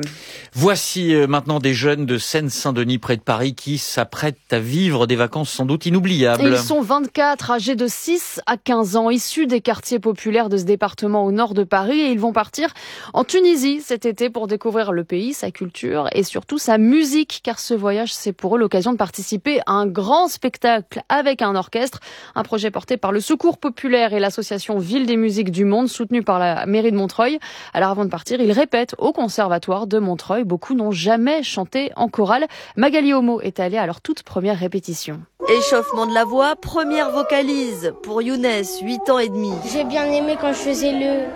Voici maintenant des jeunes de Seine-Saint-Denis près de Paris qui s'apprêtent à vivre des vacances sans doute inoubliables.
Et ils sont 24, âgés de 6 à 15 ans, issus des quartiers populaires de ce département au nord de Paris, et ils vont partir en Tunisie cet été pour découvrir le pays, sa culture et surtout sa musique, car ce voyage, c'est pour eux l'occasion de participer à un grand spectacle avec un orchestre, un projet porté par le Secours populaire et l'association Ville des musiques du monde, soutenu par la mairie de Montreuil. Alors avant de partir, ils répètent au conservatoire de Montreuil. Beaucoup n'ont jamais chanté en chorale. Magali Homo est allée à leur toute première répétition.
Échauffement de la voix, première vocalise pour Younes, 8 ans et demi.
J'ai bien aimé quand je faisais le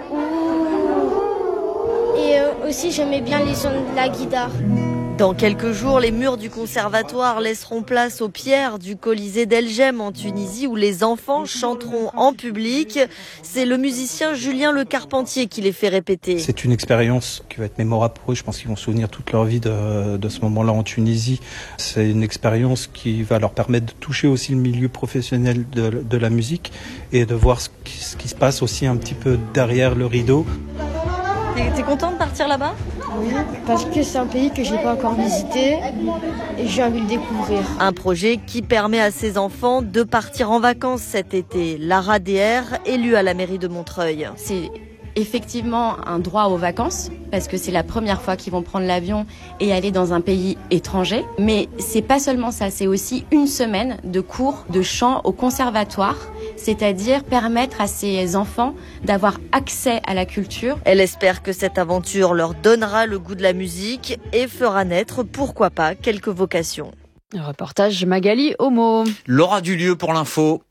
ouh. Et aussi j'aimais bien les sons de la guitare.
Dans quelques jours, les murs du conservatoire laisseront place aux pierres du Colisée d'Elgem en Tunisie où les enfants chanteront en public. C'est le musicien Julien Le Carpentier qui les fait répéter.
C'est une expérience qui va être mémorable pour eux. Je pense qu'ils vont se souvenir toute leur vie de ce moment-là en Tunisie. C'est une expérience qui va leur permettre de toucher aussi le milieu professionnel de la musique et de voir ce qui se passe aussi un petit peu derrière le rideau.
T'es content de partir là-bas ?
Oui, parce que c'est un pays que j'ai pas encore visité et j'ai envie de le découvrir.
Un projet qui permet à ces enfants de partir en vacances cet été. Lara DR, élue à la mairie de Montreuil.
C'est effectivement un droit aux vacances parce que c'est la première fois qu'ils vont prendre l'avion et aller dans un pays étranger. Mais c'est pas seulement ça, c'est aussi une semaine de cours de chant au conservatoire, c'est-à-dire permettre à ces enfants d'avoir accès à la culture.
Elle espère que cette aventure leur donnera le goût de la musique et fera naître, pourquoi pas, quelques vocations.
Reportage Magali Homo.
L'aura du lieu pour l'info.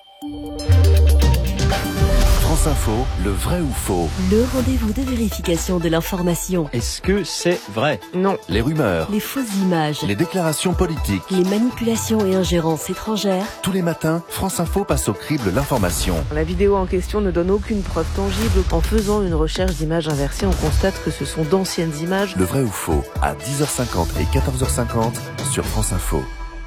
France Info, le vrai ou faux?
Le rendez-vous de vérification de l'information.
Est-ce que c'est vrai?
Non.
Les rumeurs,
les fausses images,
les déclarations politiques,
les manipulations et ingérences étrangères.
Tous les matins, France Info passe au crible l'information.
La vidéo en question ne donne aucune preuve tangible. En faisant une recherche d'images inversées, on constate que ce sont d'anciennes images.
Le vrai ou faux, à 10h50 et 14h50 sur France Info.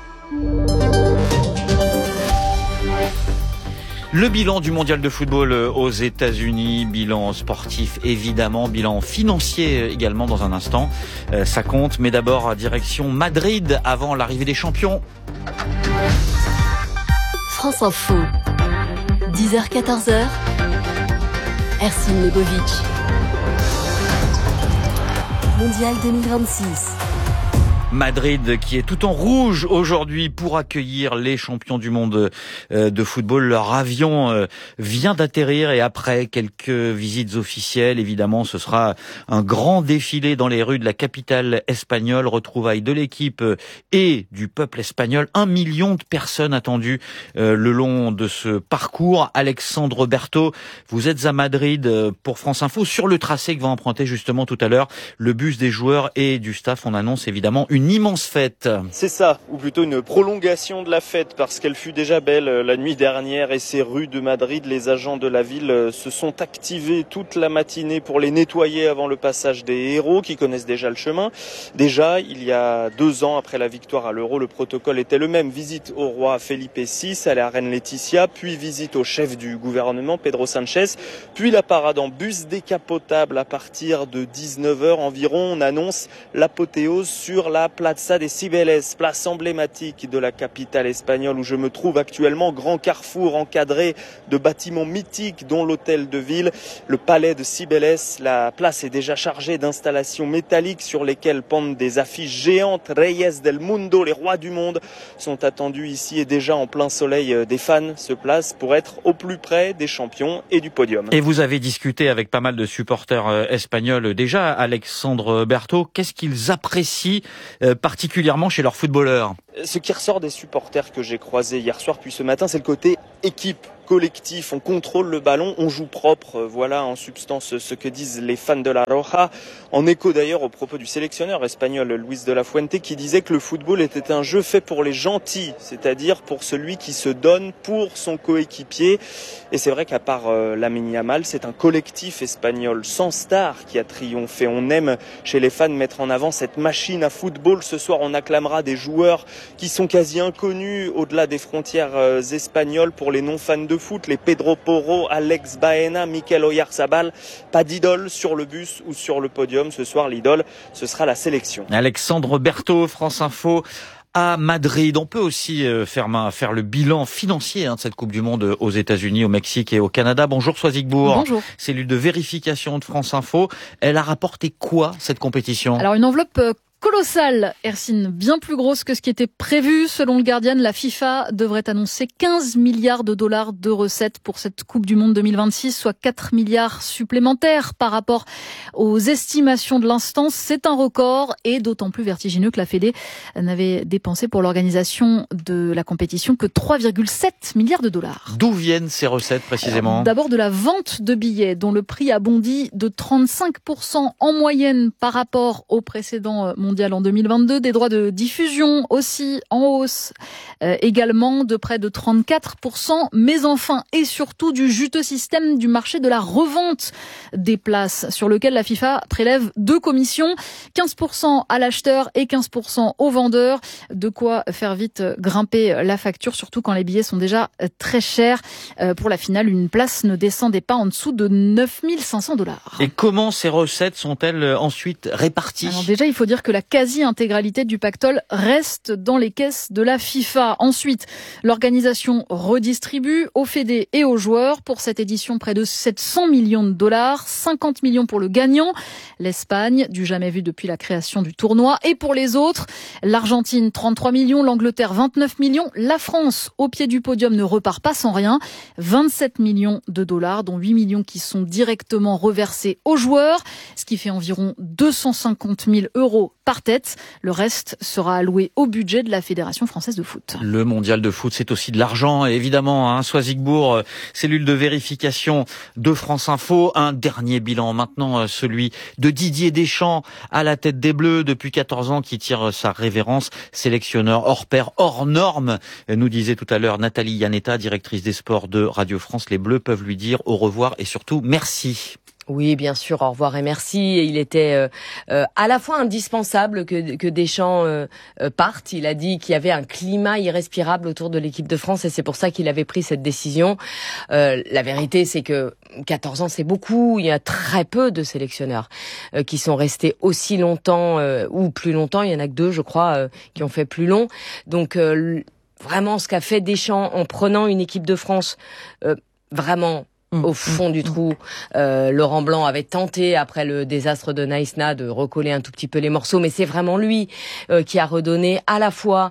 Le bilan du mondial de football aux États-Unis, bilan sportif évidemment, bilan financier également dans un instant. Ça compte, mais d'abord direction Madrid avant l'arrivée des champions.
France Info, 10h-14h, Ersin Legovic. Mondial 2026.
Madrid qui est tout en rouge aujourd'hui pour accueillir les champions du monde de football. Leur avion vient d'atterrir et après quelques visites officielles, évidemment, ce sera un grand défilé dans les rues de la capitale espagnole. Retrouvailles de l'équipe et du peuple espagnol. 1 million de personnes attendues le long de ce parcours. Alexandre Berthaud, vous êtes à Madrid pour France Info sur le tracé que va emprunter justement tout à l'heure le bus des joueurs et du staff. On annonce évidemment une immense fête.
C'est ça, ou plutôt une prolongation de la fête, parce qu'elle fut déjà belle la nuit dernière et ces rues de Madrid, les agents de la ville se sont activés toute la matinée pour les nettoyer avant le passage des héros qui connaissent déjà le chemin. Déjà, il y a 2 ans après la victoire à l'Euro, le protocole était le même. Visite au roi Felipe VI, à la reine Laetitia, puis visite au chef du gouvernement Pedro Sánchez, puis la parade en bus décapotable à partir de 19h environ. On annonce l'apothéose sur la Plaza de Cibeles, place emblématique de la capitale espagnole où je me trouve actuellement, grand carrefour encadré de bâtiments mythiques dont l'hôtel de ville, le palais de Cibeles. La place est déjà chargée d'installations métalliques sur lesquelles pendent des affiches géantes. Reyes del Mundo, les rois du monde, sont attendus ici et déjà en plein soleil des fans se placent pour être au plus près des champions et du podium.
Et vous avez discuté avec pas mal de supporters espagnols déjà, Alexandre Berthaud. Qu'est-ce qu'ils apprécient particulièrement chez leurs footballeurs?
Ce qui ressort des supporters que j'ai croisés hier soir puis ce matin, c'est le côté équipe, collectif. On contrôle le ballon, on joue propre. Voilà en substance ce que disent les fans de la Roja. En écho d'ailleurs aux propos du sélectionneur espagnol Luis de la Fuente qui disait que le football était un jeu fait pour les gentils, c'est-à-dire pour celui qui se donne pour son coéquipier. Et c'est vrai qu'à part Lamine Yamal, c'est un collectif espagnol sans star qui a triomphé. On aime chez les fans mettre en avant cette machine à football. Ce soir, on acclamera des joueurs qui sont quasi inconnus au-delà des frontières espagnoles pour les non-fans de foot, les Pedro Porro, Alex Baena, Mikel Oyarzabal. Pas d'idole sur le bus ou sur le podium. Ce soir, l'idole, ce sera la sélection.
Alexandre Berthaud, France Info. À Madrid, on peut aussi faire le bilan financier de cette Coupe du Monde aux États-Unis, au Mexique et au Canada. Bonjour Soisigbourg.
Bonjour.
Cellule de vérification de France Info. Elle a rapporté quoi cette compétition?
Alors une enveloppe colossale, Hercine, bien plus grosse que ce qui était prévu. Selon le Guardian, la FIFA devrait annoncer 15 milliards de dollars de recettes pour cette Coupe du Monde 2026, soit 4 milliards supplémentaires par rapport aux estimations de l'instance. C'est un record et d'autant plus vertigineux que la Fédé n'avait dépensé pour l'organisation de la compétition que 3,7 milliards de dollars.
D'où viennent ces recettes précisément?
Alors, d'abord de la vente de billets dont le prix a bondi de 35% en moyenne par rapport au précédent mondial en 2022, des droits de diffusion aussi en hausse, également de près de 34%, mais enfin et surtout du juteux système du marché de la revente des places, sur lequel la FIFA prélève 2 commissions, 15% à l'acheteur et 15% au vendeur, de quoi faire vite grimper la facture, surtout quand les billets sont déjà très chers. Pour la finale, une place ne descendait pas en dessous de 9 500 $.
Et comment ces recettes sont-elles ensuite réparties?
Alors déjà, il faut dire que la quasi-intégralité du pactole reste dans les caisses de la FIFA. Ensuite, l'organisation redistribue aux fédés et aux joueurs pour cette édition près de 700 millions de dollars, 50 millions pour le gagnant, l'Espagne, du jamais vu depuis la création du tournoi, et pour les autres, l'Argentine 33 millions, l'Angleterre 29 millions, la France au pied du podium ne repart pas sans rien, 27 millions de dollars, dont 8 millions qui sont directement reversés aux joueurs, ce qui fait environ 250 000 € par tête. Le reste sera alloué au budget de la Fédération française de foot.
Le mondial de foot, c'est aussi de l'argent, évidemment. Soisigbourg, cellule de vérification de France Info. Un dernier bilan maintenant, celui de Didier Deschamps à la tête des Bleus depuis 14 ans, qui tire sa révérence. Sélectionneur hors pair, hors norme, nous disait tout à l'heure Nathalie Yanetta, directrice des sports de Radio France. Les Bleus peuvent lui dire au revoir et surtout merci.
Oui, bien sûr, au revoir et merci. Il était à la fois indispensable que Deschamps parte. Il a dit qu'il y avait un climat irrespirable autour de l'équipe de France et c'est pour ça qu'il avait pris cette décision. La vérité, c'est que 14 ans, c'est beaucoup. Il y a très peu de sélectionneurs qui sont restés aussi longtemps ou plus longtemps. Il y en a que 2, je crois, qui ont fait plus long. Donc, vraiment, ce qu'a fait Deschamps en prenant une équipe de France vraiment au fond du trou. Laurent Blanc avait tenté, après le désastre de Naïsna, de recoller un tout petit peu les morceaux, mais c'est vraiment lui qui a redonné à la fois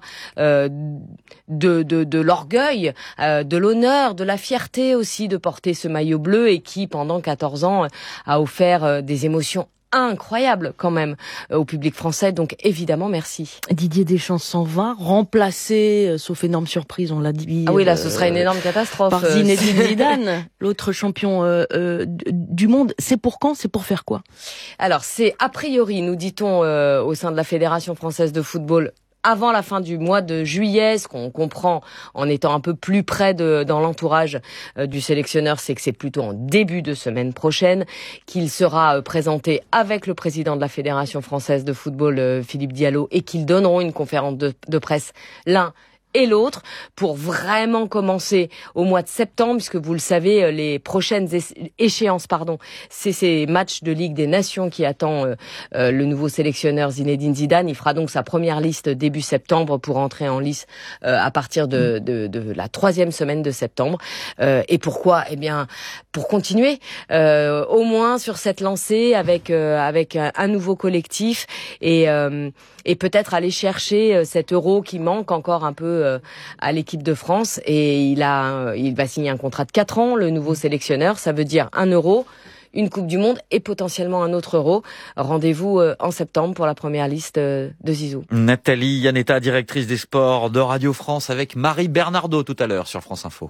de l'orgueil, de l'honneur, de la fierté aussi de porter ce maillot bleu, et qui, pendant 14 ans, a offert des émotions incroyable quand même au public français, donc évidemment merci.
Didier Deschamps s'en va, remplacé, sauf énorme surprise, on l'a dit.
Ah oui, là ce serait une énorme catastrophe.
Par Zinedine Zidane, l'autre champion du monde. C'est pour quand? C'est pour faire quoi?
Alors c'est a priori, nous dit-on au sein de la Fédération française de football, avant la fin du mois de juillet. Ce qu'on comprend en étant un peu plus près dans l'entourage du sélectionneur, c'est que c'est plutôt en début de semaine prochaine qu'il sera présenté avec le président de la Fédération française de football, Philippe Diallo, et qu'ils donneront une conférence de presse l'un et l'autre pour vraiment commencer au mois de septembre, puisque vous le savez, les prochaines échéances, c'est ces matchs de Ligue des Nations qui attend le nouveau sélectionneur Zinedine Zidane. Il fera donc sa première liste début septembre pour entrer en lice à partir de la 3e semaine de septembre. Et pourquoi? Eh bien, pour continuer au moins sur cette lancée avec un nouveau collectif et peut-être aller chercher cet euro qui manque encore un peu à l'équipe de France. Et il va signer un contrat de 4 ans, le nouveau sélectionneur. Ça veut dire 1 euro, une Coupe du Monde et potentiellement un autre euro. Rendez-vous en septembre pour la première liste de Zizou.
Nathalie Yanetta, directrice des sports de Radio France, avec Marie Bernardo tout à l'heure sur France Info.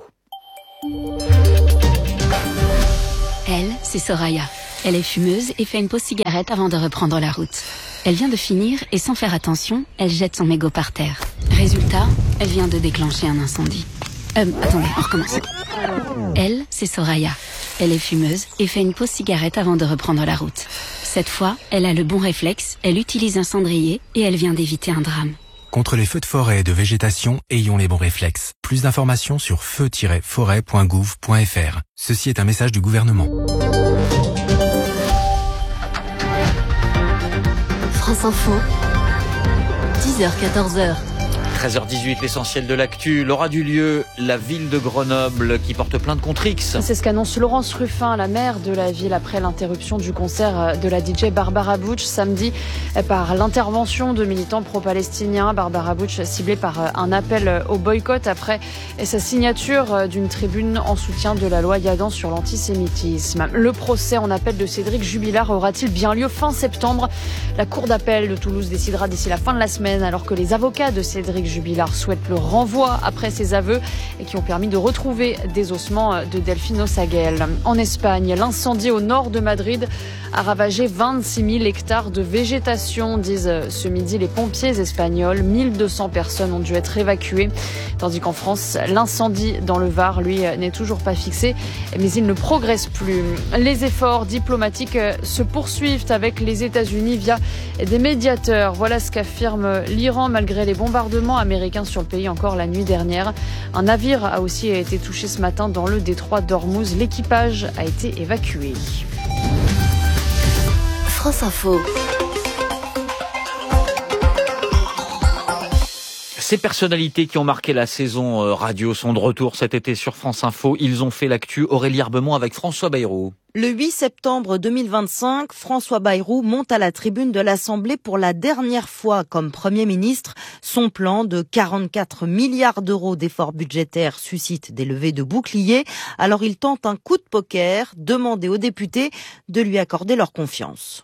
Elle, c'est Soraya. Elle est fumeuse et fait une pause cigarette avant de reprendre la route. Elle vient de finir et sans faire attention, elle jette son mégot par terre. Résultat, elle vient de déclencher un incendie. Attendez, on recommence. Elle, c'est Soraya. Elle est fumeuse et fait une pause cigarette avant de reprendre la route. Cette fois, elle a le bon réflexe, elle utilise un cendrier et elle vient d'éviter un drame.
Contre les feux de forêt et de végétation, ayons les bons réflexes. Plus d'informations sur feu-forêt.gouv.fr. Ceci est un message du gouvernement.
France Info, 10h-14h.
13h18, l'essentiel de l'actu. Laura Dulieu, la ville de Grenoble qui porte plainte contre X.
C'est ce qu'annonce Laurence Ruffin, la maire de la ville, après l'interruption du concert de la DJ Barbara Bush samedi par l'intervention de militants pro-palestiniens. Barbara Bush ciblée par un appel au boycott après sa signature d'une tribune en soutien de la loi Yadan sur l'antisémitisme. Le procès en appel de Cédric Jubilard aura-t-il bien lieu fin septembre? La cour d'appel de Toulouse décidera d'ici la fin de la semaine, alors que les avocats de Cédric Jubilard souhaite le renvoi après ses aveux et qui ont permis de retrouver des ossements de Delphine Osaguel. En Espagne, l'incendie au nord de Madrid a ravagé 26 000 hectares de végétation, disent ce midi les pompiers espagnols. 1200 personnes ont dû être évacuées, tandis qu'en France, l'incendie dans le Var, lui, n'est toujours pas fixé, mais il ne progresse plus. Les efforts diplomatiques se poursuivent avec les États-Unis via des médiateurs. Voilà ce qu'affirme l'Iran malgré les bombardements américains sur le pays encore la nuit dernière. Un navire a aussi été touché ce matin dans le détroit d'Ormuz. L'équipage a été évacué.
France Info.
Ces personnalités qui ont marqué la saison radio sont de retour cet été sur France Info. Ils ont fait l'actu. Aurélie Herbemont avec François Bayrou.
Le 8 septembre 2025, François Bayrou monte à la tribune de l'Assemblée pour la dernière fois comme Premier ministre. Son plan de 44 milliards d'euros d'efforts budgétaires suscite des levées de boucliers. Alors il tente un coup de poker, demander aux députés de lui accorder leur confiance.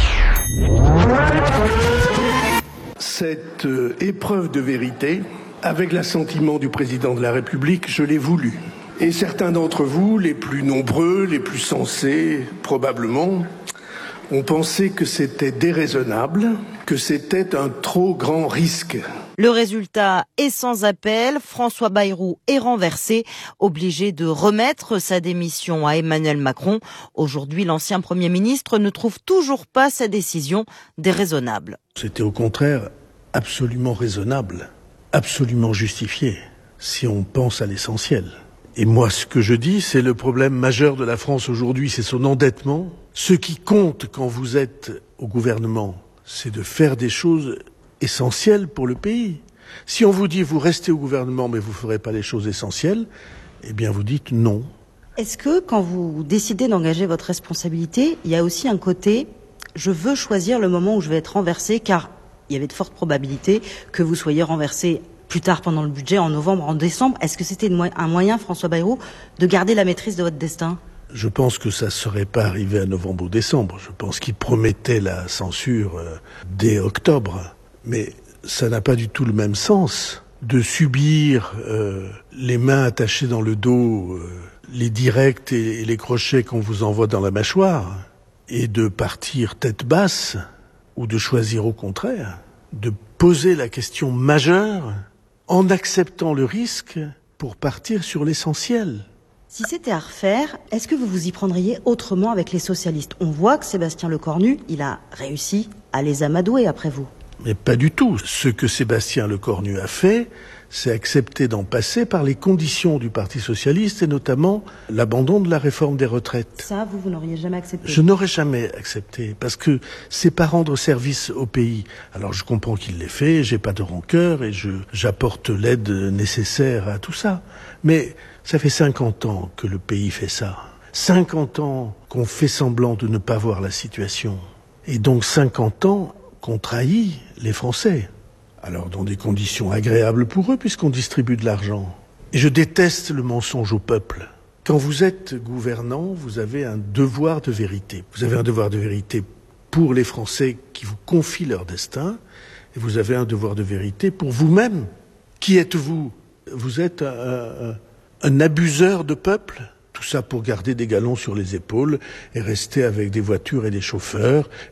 Cette épreuve de vérité, avec l'assentiment du président de la République, je l'ai voulu. Et certains d'entre vous, les plus nombreux, les plus sensés, probablement, ont pensé que c'était déraisonnable, que c'était un trop grand risque.
Le résultat est sans appel. François Bayrou est renversé, obligé de remettre sa démission à Emmanuel Macron. Aujourd'hui, l'ancien Premier ministre ne trouve toujours pas sa décision déraisonnable.
C'était au contraire absolument raisonnable, absolument justifié, si on pense à l'essentiel. Et moi, ce que je dis, c'est le problème majeur de la France aujourd'hui, c'est son endettement. Ce qui compte quand vous êtes au gouvernement, c'est de faire des choses essentielles pour le pays. Si on vous dit, vous restez au gouvernement, mais vous ne ferez pas les choses essentielles, eh bien vous dites non.
Est-ce que quand vous décidez d'engager votre responsabilité, il y a aussi un côté « je veux choisir le moment où je vais être renversé » car il y avait de fortes probabilités que vous soyez renversé plus tard pendant le budget, en novembre, en décembre. Est-ce que c'était un moyen, François Bayrou, de garder la maîtrise de votre destin ?
Je pense que ça ne serait pas arrivé à novembre ou décembre. Je pense qu'il promettait la censure dès octobre. Mais ça n'a pas du tout le même sens de subir les mains attachées dans le dos, les directs et les crochets qu'on vous envoie dans la mâchoire, et de partir tête basse, ou de choisir au contraire, de poser la question majeure en acceptant le risque pour partir sur l'essentiel.
Si c'était à refaire, est-ce que vous vous y prendriez autrement avec les socialistes ? On voit que Sébastien Lecornu, il a réussi à les amadouer après vous.
Mais pas du tout. Ce que Sébastien Lecornu a fait, c'est accepter d'en passer par les conditions du Parti socialiste et notamment l'abandon de la réforme des retraites.
Ça, vous n'auriez jamais accepté ?
Je n'aurais jamais accepté parce que c'est pas rendre service au pays. Alors je comprends qu'il l'ait fait, j'ai pas de rancœur et j'apporte l'aide nécessaire à tout ça. Mais ça fait 50 ans que le pays fait ça. 50 ans qu'on fait semblant de ne pas voir la situation. Et donc 50 ans qu'on trahit les Français. Alors dans des conditions agréables pour eux puisqu'on distribue de l'argent. Et je déteste le mensonge au peuple. Quand vous êtes gouvernant, vous avez un devoir de vérité. Vous avez un devoir de vérité pour les Français qui vous confient leur destin. Et vous avez un devoir de vérité pour vous-même. Qui êtes-vous ? Vous êtes un abuseur de peuple ? Tout ça pour garder des galons sur les épaules et rester avec des voitures et des chauffeurs